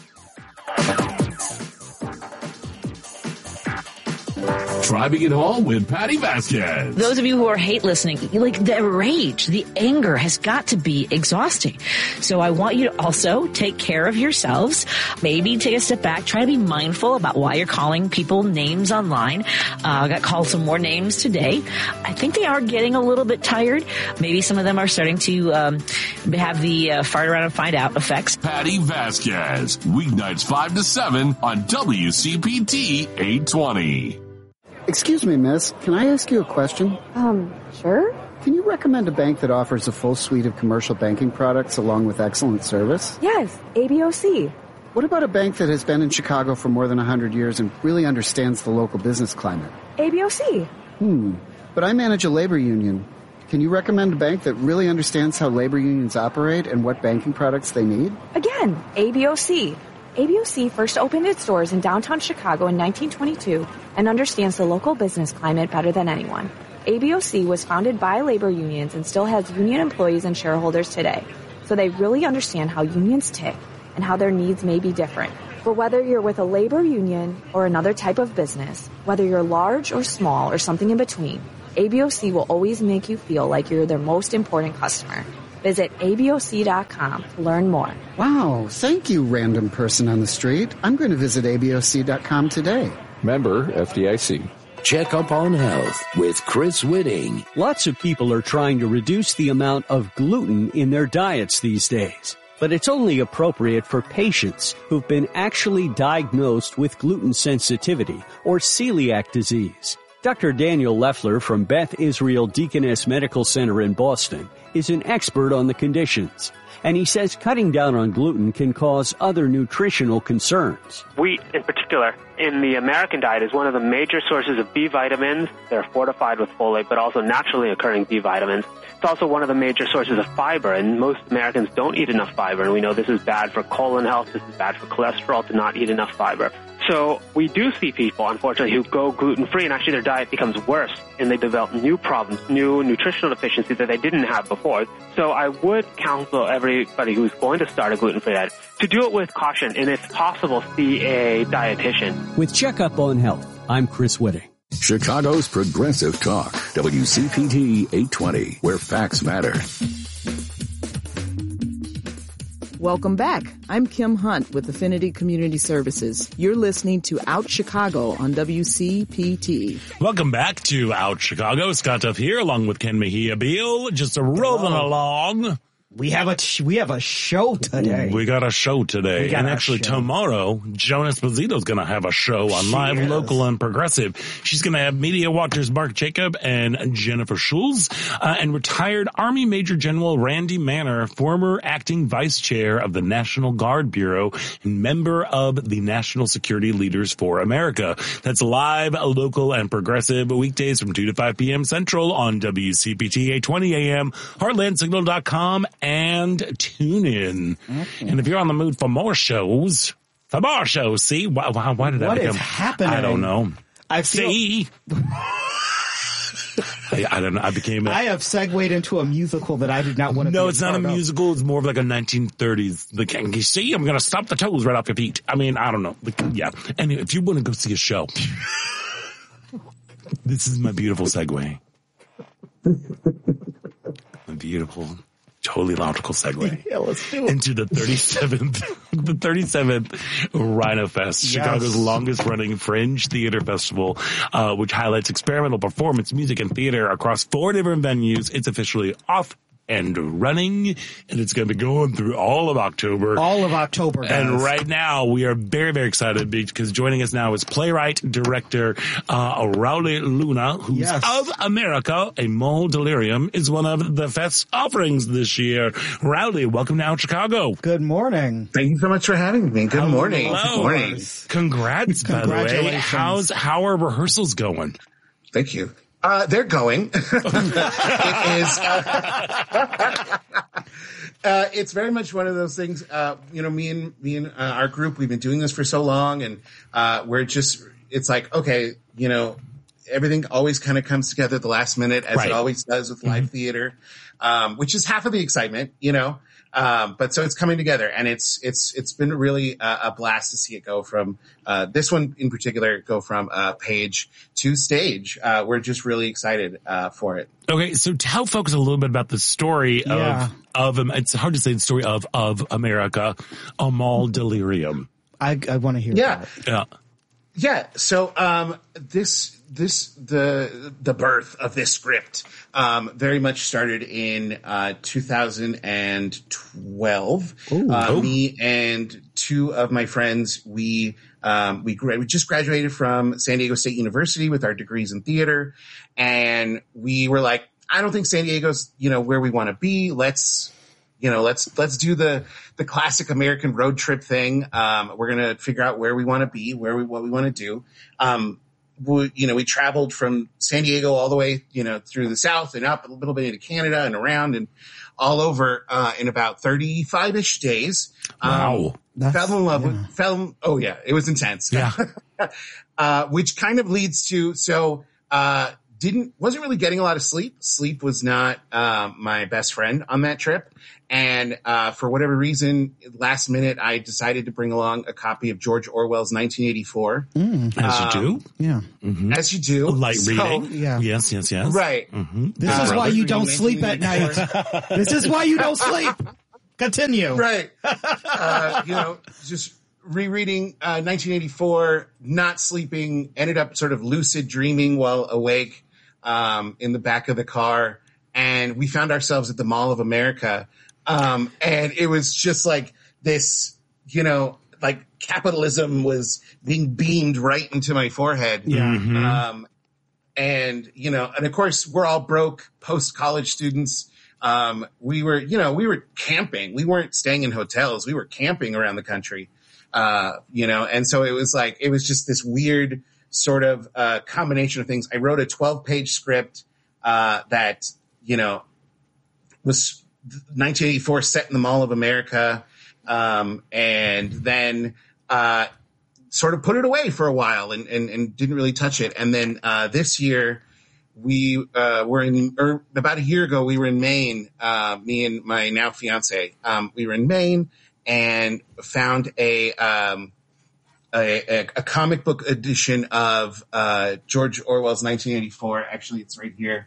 [SPEAKER 13] Driving it home with Patty Vasquez.
[SPEAKER 7] Those of you who are hate listening, the rage, the anger has got to be exhausting. So I want you to also take care of yourselves. Maybe take a step back. Try to be mindful about why you're calling people names online. I got called some more names today. I think they are getting a little bit tired. Maybe some of them are starting to have the fart around and find out effects.
[SPEAKER 13] Patty Vasquez, weeknights 5 to 7 on WCPT 820.
[SPEAKER 14] Excuse me, miss. Can I ask you a question?
[SPEAKER 15] Sure.
[SPEAKER 14] Can you recommend a bank that offers a full suite of commercial banking products along with excellent service?
[SPEAKER 15] Yes, ABOC.
[SPEAKER 14] What about a bank that has been in Chicago for more than 100 years and really understands the local business climate?
[SPEAKER 15] ABOC.
[SPEAKER 14] but I manage a labor union. Can you recommend a bank that really understands how labor unions operate and what banking products they need?
[SPEAKER 15] Again, ABOC. ABOC first opened its doors in downtown Chicago in 1922 and understands the local business climate better than anyone. ABOC was founded by labor unions and still has union employees and shareholders today, so they really understand how unions tick and how their needs may be different. But whether you're with a labor union or another type of business, whether you're large or small or something in between, ABOC will always make you feel like you're their most important customer. Visit ABOC.com to learn more.
[SPEAKER 14] Wow, thank you, random person on the street. I'm going to visit ABOC.com today.
[SPEAKER 6] Member FDIC.
[SPEAKER 9] Check Up on Health with Chris Whitting.
[SPEAKER 16] Lots of people are trying to reduce the amount of gluten in their diets these days. But it's only appropriate for patients who've been actually diagnosed with gluten sensitivity or celiac disease. Dr. Daniel Leffler from Beth Israel Deaconess Medical Center in Boston is an expert on the conditions, and he says cutting down on gluten can cause other nutritional concerns.
[SPEAKER 17] Wheat, in particular, in the American diet is one of the major sources of B vitamins. They're fortified with folate, but also naturally occurring B vitamins. It's also one of the major sources of fiber, and most Americans don't eat enough fiber, and we know this is bad for colon health, this is bad for cholesterol to not eat enough fiber. So we do see people, unfortunately, who go gluten-free, and actually their diet becomes worse, and they develop new problems, new nutritional deficiencies that they didn't have before. So I would counsel everybody who's going to start a gluten-free diet to do it with caution, and if possible, see a dietitian.
[SPEAKER 16] With Checkup on Health, I'm Chris Whitting.
[SPEAKER 9] Chicago's Progressive Talk, WCPT 820, where facts matter.
[SPEAKER 18] Welcome back. I'm Kim Hunt with Affinity Community Services. You're listening to Out Chicago on WCPT.
[SPEAKER 2] Welcome back to Out Chicago. Scott Duff here, along with Ken Mejia Beal, just rolling along.
[SPEAKER 1] We have a show today.
[SPEAKER 2] We got a show today. And actually tomorrow, Joan Esposito's going to have a show on Live, Local, and Progressive. She's going to have Media Watchers Mark Jacob and Jennifer Schulz, and retired Army Major General Randy Manner, former acting vice chair of the National Guard Bureau and member of the National Security Leaders for America. That's Live, Local, and Progressive, weekdays from 2 to 5 p.m. Central on WCPT 820 AM, heartlandsignal.com, and tune in. Okay. And if you're on the mood for more shows, see? Why did that
[SPEAKER 1] What
[SPEAKER 2] become?
[SPEAKER 1] is happening?
[SPEAKER 2] I don't know. I don't know.
[SPEAKER 1] I have segued into a musical that I did not want to.
[SPEAKER 2] No, it's not a musical. It's more of like a 1930s. You see, I'm going to stomp the toes right off your feet. I mean, I don't know. Yeah. Anyway, if you want to go see a show, this is my beautiful segue. A beautiful, totally logical segue.
[SPEAKER 1] Yeah, let's do it.
[SPEAKER 2] Into the 37th Rhino Fest, yes. Chicago's longest running fringe theater festival, which highlights experimental performance, music, and theater across 4 different venues. It's officially off and running, and it's going to be going through all of October.
[SPEAKER 1] Guys.
[SPEAKER 2] And right now, we are very, very excited because joining us now is playwright, director, Rowley Luna, who's of America, A Mole Delirium, is one of the Fest's offerings this year. Rowley, welcome to Out Chicago.
[SPEAKER 1] Good morning.
[SPEAKER 19] Thank you so much for having me. Good morning.
[SPEAKER 2] Hello.
[SPEAKER 19] Good morning.
[SPEAKER 2] Congrats, by the way. How are rehearsals going?
[SPEAKER 19] Thank you. They're going. It is. It's very much one of those things. Me and our group, we've been doing this for so long, and it's like, okay, everything always kind of comes together at the last minute, as it always does with live theater, which is half of the excitement, But so it's coming together, and it's been really a blast to see it go from this one in particular, go from page to stage. We're just really excited for it.
[SPEAKER 2] Okay, so tell folks a little bit about the story of it's hard to say the story of America, A Mole Delirium.
[SPEAKER 1] I want to hear that.
[SPEAKER 19] Yeah. So the birth of this script very much started in 2012. Me and 2 of my friends, we just graduated from San Diego State University with our degrees in theater, and we were like, I don't think San Diego's where we want to be. Let's do the classic American road trip thing. We're gonna figure out where we want to be, what we want to do. we traveled from San Diego all the way, through the South and up a little bit into Canada and around and all over, in about 35-ish days.
[SPEAKER 2] Wow.
[SPEAKER 19] Fell in love with, oh yeah, it was intense.
[SPEAKER 2] Yeah.
[SPEAKER 19] Which kind of leads to, wasn't really getting a lot of sleep. Sleep was not, my best friend on that trip. And, for whatever reason, last minute, I decided to bring along a copy of George Orwell's 1984.
[SPEAKER 2] As you do.
[SPEAKER 1] Yeah.
[SPEAKER 2] Mm-hmm.
[SPEAKER 19] As you do.
[SPEAKER 2] Light reading.
[SPEAKER 1] Yeah.
[SPEAKER 2] Yes.
[SPEAKER 19] Right.
[SPEAKER 2] Mm-hmm.
[SPEAKER 1] This is why you don't sleep at night. This is why you don't sleep. Continue.
[SPEAKER 19] Right. Just rereading 1984, not sleeping, ended up sort of lucid dreaming while awake in the back of the car. And we found ourselves at the Mall of America. And it was just like this, like capitalism was being beamed right into my forehead.
[SPEAKER 1] Yeah.
[SPEAKER 2] Mm-hmm.
[SPEAKER 19] And of course we're all broke post-college students. We were camping. We weren't staying in hotels. We were camping around the country. And so it was just this weird sort of, combination of things. I wrote a 12-page script, that, was 1984 set in the Mall of America. And then, sort of put it away for a while and didn't really touch it. And then, this year we, about a year ago, we were in Maine, me and my now fiance, we were in Maine and found a comic book edition of, George Orwell's 1984. Actually, it's right here.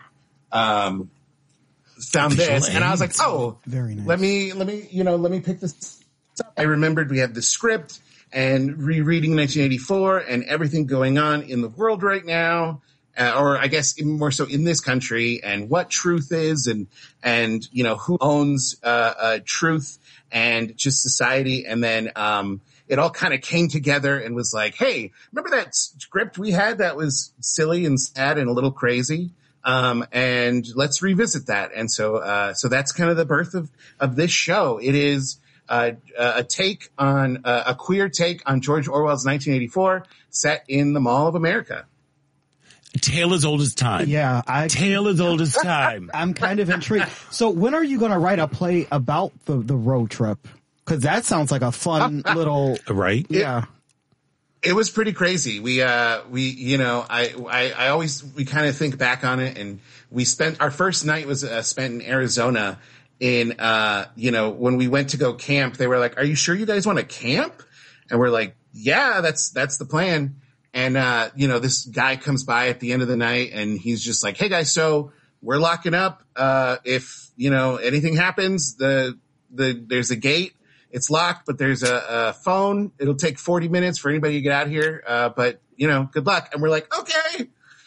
[SPEAKER 19] Found this and I was like, oh,
[SPEAKER 1] very nice.
[SPEAKER 19] Let me pick this up. I remembered we have the script and rereading 1984 and everything going on in the world right now. Or I guess even more so in this country and what truth is and who owns, truth and just society. And then, it all kind of came together and was like, hey, remember that script we had that was silly and sad and a little crazy? And let's revisit that. And so that's kind of the birth of this show. It is, a take on, a queer take on George Orwell's 1984 set in the Mall of America.
[SPEAKER 2] Tale as old as time.
[SPEAKER 1] Yeah.
[SPEAKER 2] Tale as old as time.
[SPEAKER 1] I'm kind of intrigued. So when are you going to write a play about the road trip? Cause that sounds like a fun little,
[SPEAKER 2] right?
[SPEAKER 1] Yeah.
[SPEAKER 19] It was pretty crazy. We kind of think back on it and we spent, our first night was spent in Arizona in, when we went to go camp, they were like, are you sure you guys want to camp? And we're like, yeah, that's the plan. And, this guy comes by at the end of the night and he's just like, hey guys, so we're locking up. If, anything happens, there's a gate. It's locked, but there's a phone. It'll take 40 minutes for anybody to get out here. But good luck. And we're like, okay.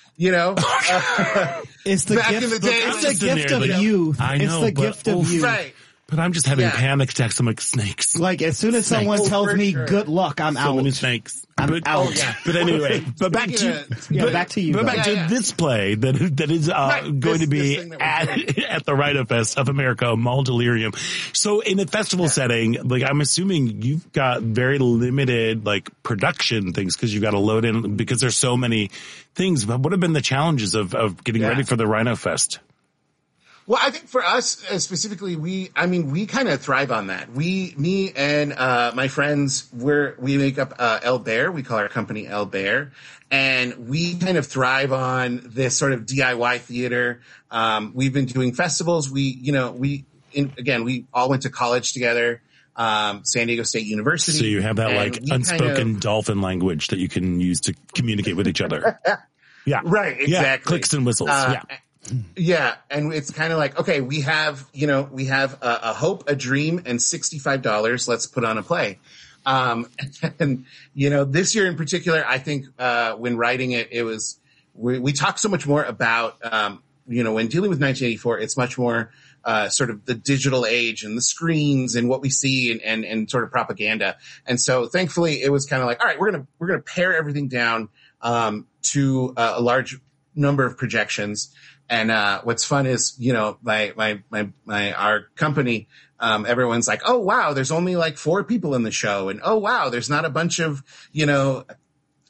[SPEAKER 1] It's the
[SPEAKER 19] back
[SPEAKER 1] gift,
[SPEAKER 19] in the day,
[SPEAKER 1] it's the gift of youth.
[SPEAKER 2] I know,
[SPEAKER 1] it's the gift of youth.
[SPEAKER 19] Right.
[SPEAKER 2] But I'm just having panic attacks. I'm like, snakes.
[SPEAKER 1] Like, as soon as someone tells me good luck, I'm out.
[SPEAKER 2] So many snakes.
[SPEAKER 1] I'm out.
[SPEAKER 2] But anyway, back to you. But back to this play that is going to be at the Rhino Fest of America, Mall Delirium. So in a festival setting, like I'm assuming you've got very limited like production things because you've got to load in because there's so many things. But what have been the challenges of getting ready for the Rhino Fest?
[SPEAKER 19] Well, I think for us specifically, we kind of thrive on that. Me and my friends, we make up El Bear. We call our company El Bear, and we kind of thrive on this sort of DIY theater. We've been doing festivals. We all went to college together. San Diego State University.
[SPEAKER 2] So you have that like unspoken dolphin language that you can use to communicate with each other. Yeah,
[SPEAKER 19] right. Exactly.
[SPEAKER 2] Yeah, clicks and whistles.
[SPEAKER 19] Yeah. And it's kind of like, okay, we have a hope, a dream, and $65. Let's put on a play. And this year in particular, I think, when writing it, it was, we talk so much more about, when dealing with 1984, it's much more, sort of the digital age and the screens and what we see and sort of propaganda. And so thankfully it was kind of like, all right, we're going to pare everything down, to a large number of projections. And, what's fun is, our company, everyone's like, oh wow, there's only like 4 people in the show. And oh wow, there's not a bunch of,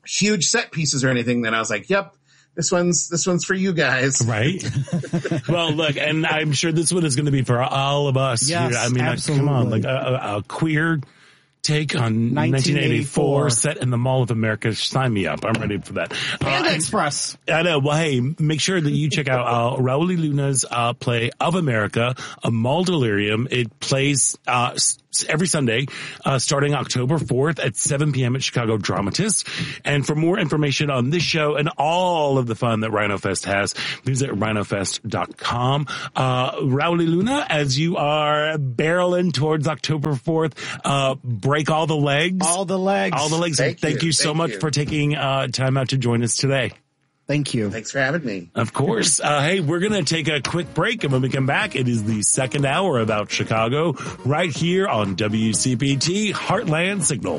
[SPEAKER 19] huge set pieces or anything, then I was like, yep, this one's for you guys.
[SPEAKER 2] Right. Well, look, and I'm sure this one is going to be for all of us.
[SPEAKER 1] Yes,
[SPEAKER 2] I mean,
[SPEAKER 1] absolutely.
[SPEAKER 2] come on, like a queer take on 1984 set in the Mall of America. Sign me up. I'm ready for that.
[SPEAKER 1] Panda Express.
[SPEAKER 2] I know. Well, hey, make sure that you check out Raul y Luna's play of America, A Mall Delirium. It plays every Sunday, starting October 4th at 7 p.m. at Chicago Dramatist. And for more information on this show and all of the fun that Rhino Fest has, visit rhinofest.com. Raul y Luna, as you are barreling towards October 4th, break all the legs.
[SPEAKER 1] All the legs.
[SPEAKER 2] All the legs. Thank you so much for taking time out to join us today.
[SPEAKER 1] Thank you.
[SPEAKER 19] Thanks for having me.
[SPEAKER 2] Of course. Hey, we're going to take a quick break, and when we come back, it is the second hour about Chicago right here on WCPT Heartland Signal.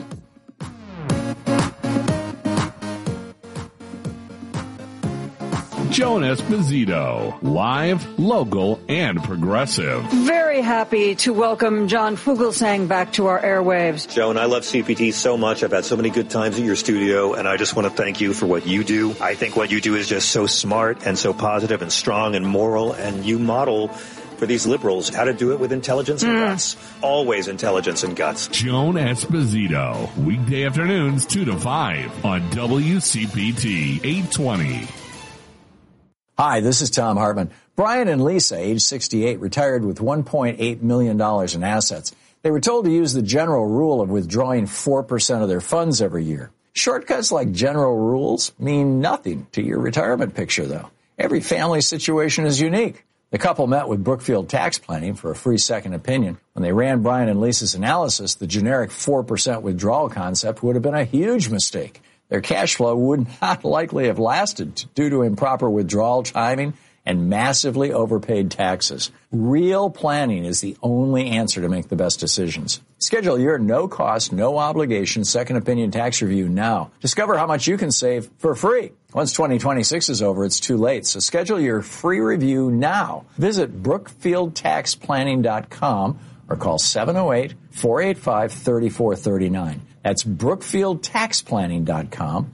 [SPEAKER 13] Joan Esposito, live, local, and progressive.
[SPEAKER 20] Very happy to welcome John Fugelsang back to our airwaves.
[SPEAKER 21] Joan, I love CPT so much. I've had so many good times at your studio, and I just want to thank you for what you do. I think what you do is just so smart and so positive and strong and moral, and you model for these liberals how to do it with intelligence and guts. Always intelligence and guts.
[SPEAKER 13] Joan Esposito, weekday afternoons 2 to 5 on WCPT 820.
[SPEAKER 22] Hi, this is Tom Hartman. Brian and Lisa, age 68, retired with $1.8 million in assets. They were told to use the general rule of withdrawing 4% of their funds every year. Shortcuts like general rules mean nothing to your retirement picture, though. Every family situation is unique. The couple met with Brookfield Tax Planning for a free second opinion. When they ran Brian and Lisa's analysis, the generic 4% withdrawal concept would have been a huge mistake. Their cash flow would not likely have lasted due to improper withdrawal timing and massively overpaid taxes. Real planning is the only answer to make the best decisions. Schedule your no-cost, no-obligation second opinion tax review now. Discover how much you can save for free. Once 2026 is over, it's too late, so schedule your free review now. Visit BrookfieldTaxPlanning.com or call 708-485-3439. That's BrookfieldTaxPlanning.com,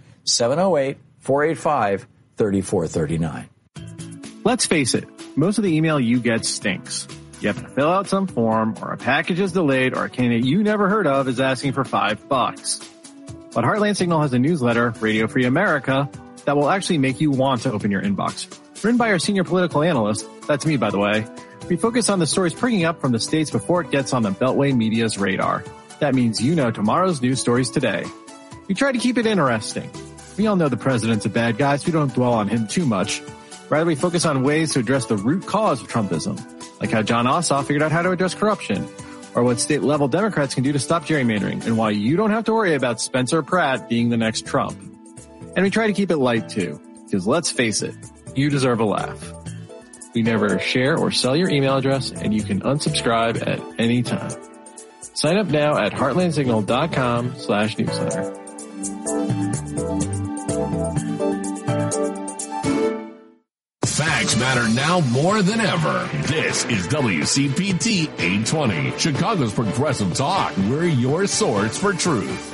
[SPEAKER 22] 708-485-3439.
[SPEAKER 23] Let's face it, most of the email you get stinks. You have to fill out some form, or a package is delayed, or a candidate you never heard of is asking for $5. But Heartland Signal has a newsletter, Radio Free America, that will actually make you want to open your inbox. Written by our senior political analyst, that's me by the way, we focus on the stories springing up from the states before it gets on the Beltway media's radar. That means you know tomorrow's news stories today. We try to keep it interesting. We all know the president's a bad guy, so we don't dwell on him too much. Rather, we focus on ways to address the root cause of Trumpism, like how John Ossoff figured out how to address corruption, or what state-level Democrats can do to stop gerrymandering, and why you don't have to worry about Spencer Pratt being the next Trump. And we try to keep it light, too, because let's face it, you deserve a laugh. We never share or sell your email address, and you can unsubscribe at any time. Sign up now at heartlandsignal.com/newsletter.
[SPEAKER 13] Facts matter now more than ever. This is WCPT 820, Chicago's progressive talk. We're your source for truth.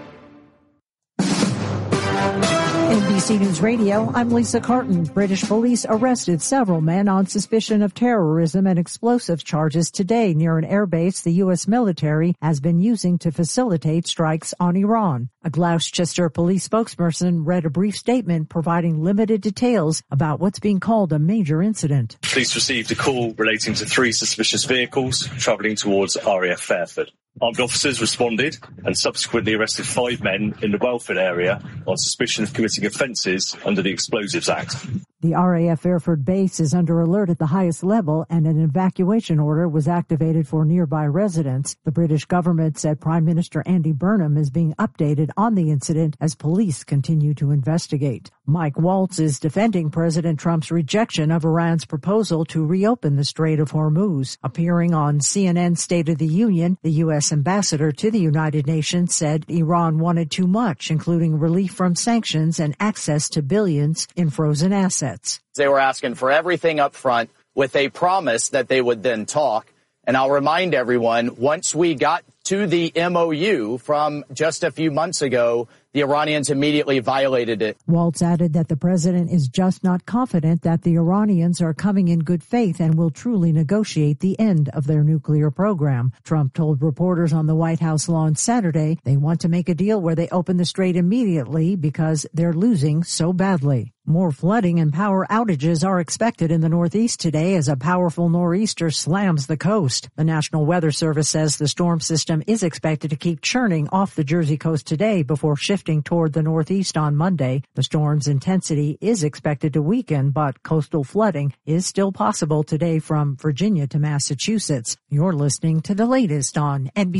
[SPEAKER 24] NBC News Radio, I'm Lisa Carton. British police arrested several men on suspicion of terrorism and explosive charges today near an airbase the U.S. military has been using to facilitate strikes on Iran. A Gloucester police spokesperson read a brief statement providing limited details about what's being called a major incident.
[SPEAKER 25] Police received a call relating to 3 suspicious vehicles travelling towards RAF Fairford. Armed officers responded and subsequently arrested 5 men in the Welford area on suspicion of committing offences under the Explosives Act.
[SPEAKER 24] The RAF Fairford base is under alert at the highest level, and an evacuation order was activated for nearby residents. The British government said Prime Minister Andy Burnham is being updated on the incident as police continue to investigate. Mike Waltz is defending President Trump's rejection of Iran's proposal to reopen the Strait of Hormuz. Appearing on CNN's State of the Union, the U.S. ambassador to the United Nations said Iran wanted too much, including relief from sanctions and access to billions in frozen assets.
[SPEAKER 26] They were asking for everything up front with a promise that they would then talk. And I'll remind everyone, once we got to the MOU from just a few months ago, the Iranians immediately violated it.
[SPEAKER 24] Waltz added that the president is just not confident that the Iranians are coming in good faith and will truly negotiate the end of their nuclear program. Trump told reporters on the White House lawn Saturday they want to make a deal where they open the strait immediately because they're losing so badly. More flooding and power outages are expected in the Northeast today as a powerful nor'easter slams the coast. The National Weather Service says the storm system is expected to keep churning off the Jersey coast today before shifting toward the Northeast on Monday. The storm's intensity is expected to weaken, but coastal flooding is still possible today from Virginia to Massachusetts. You're listening to the latest on NBC.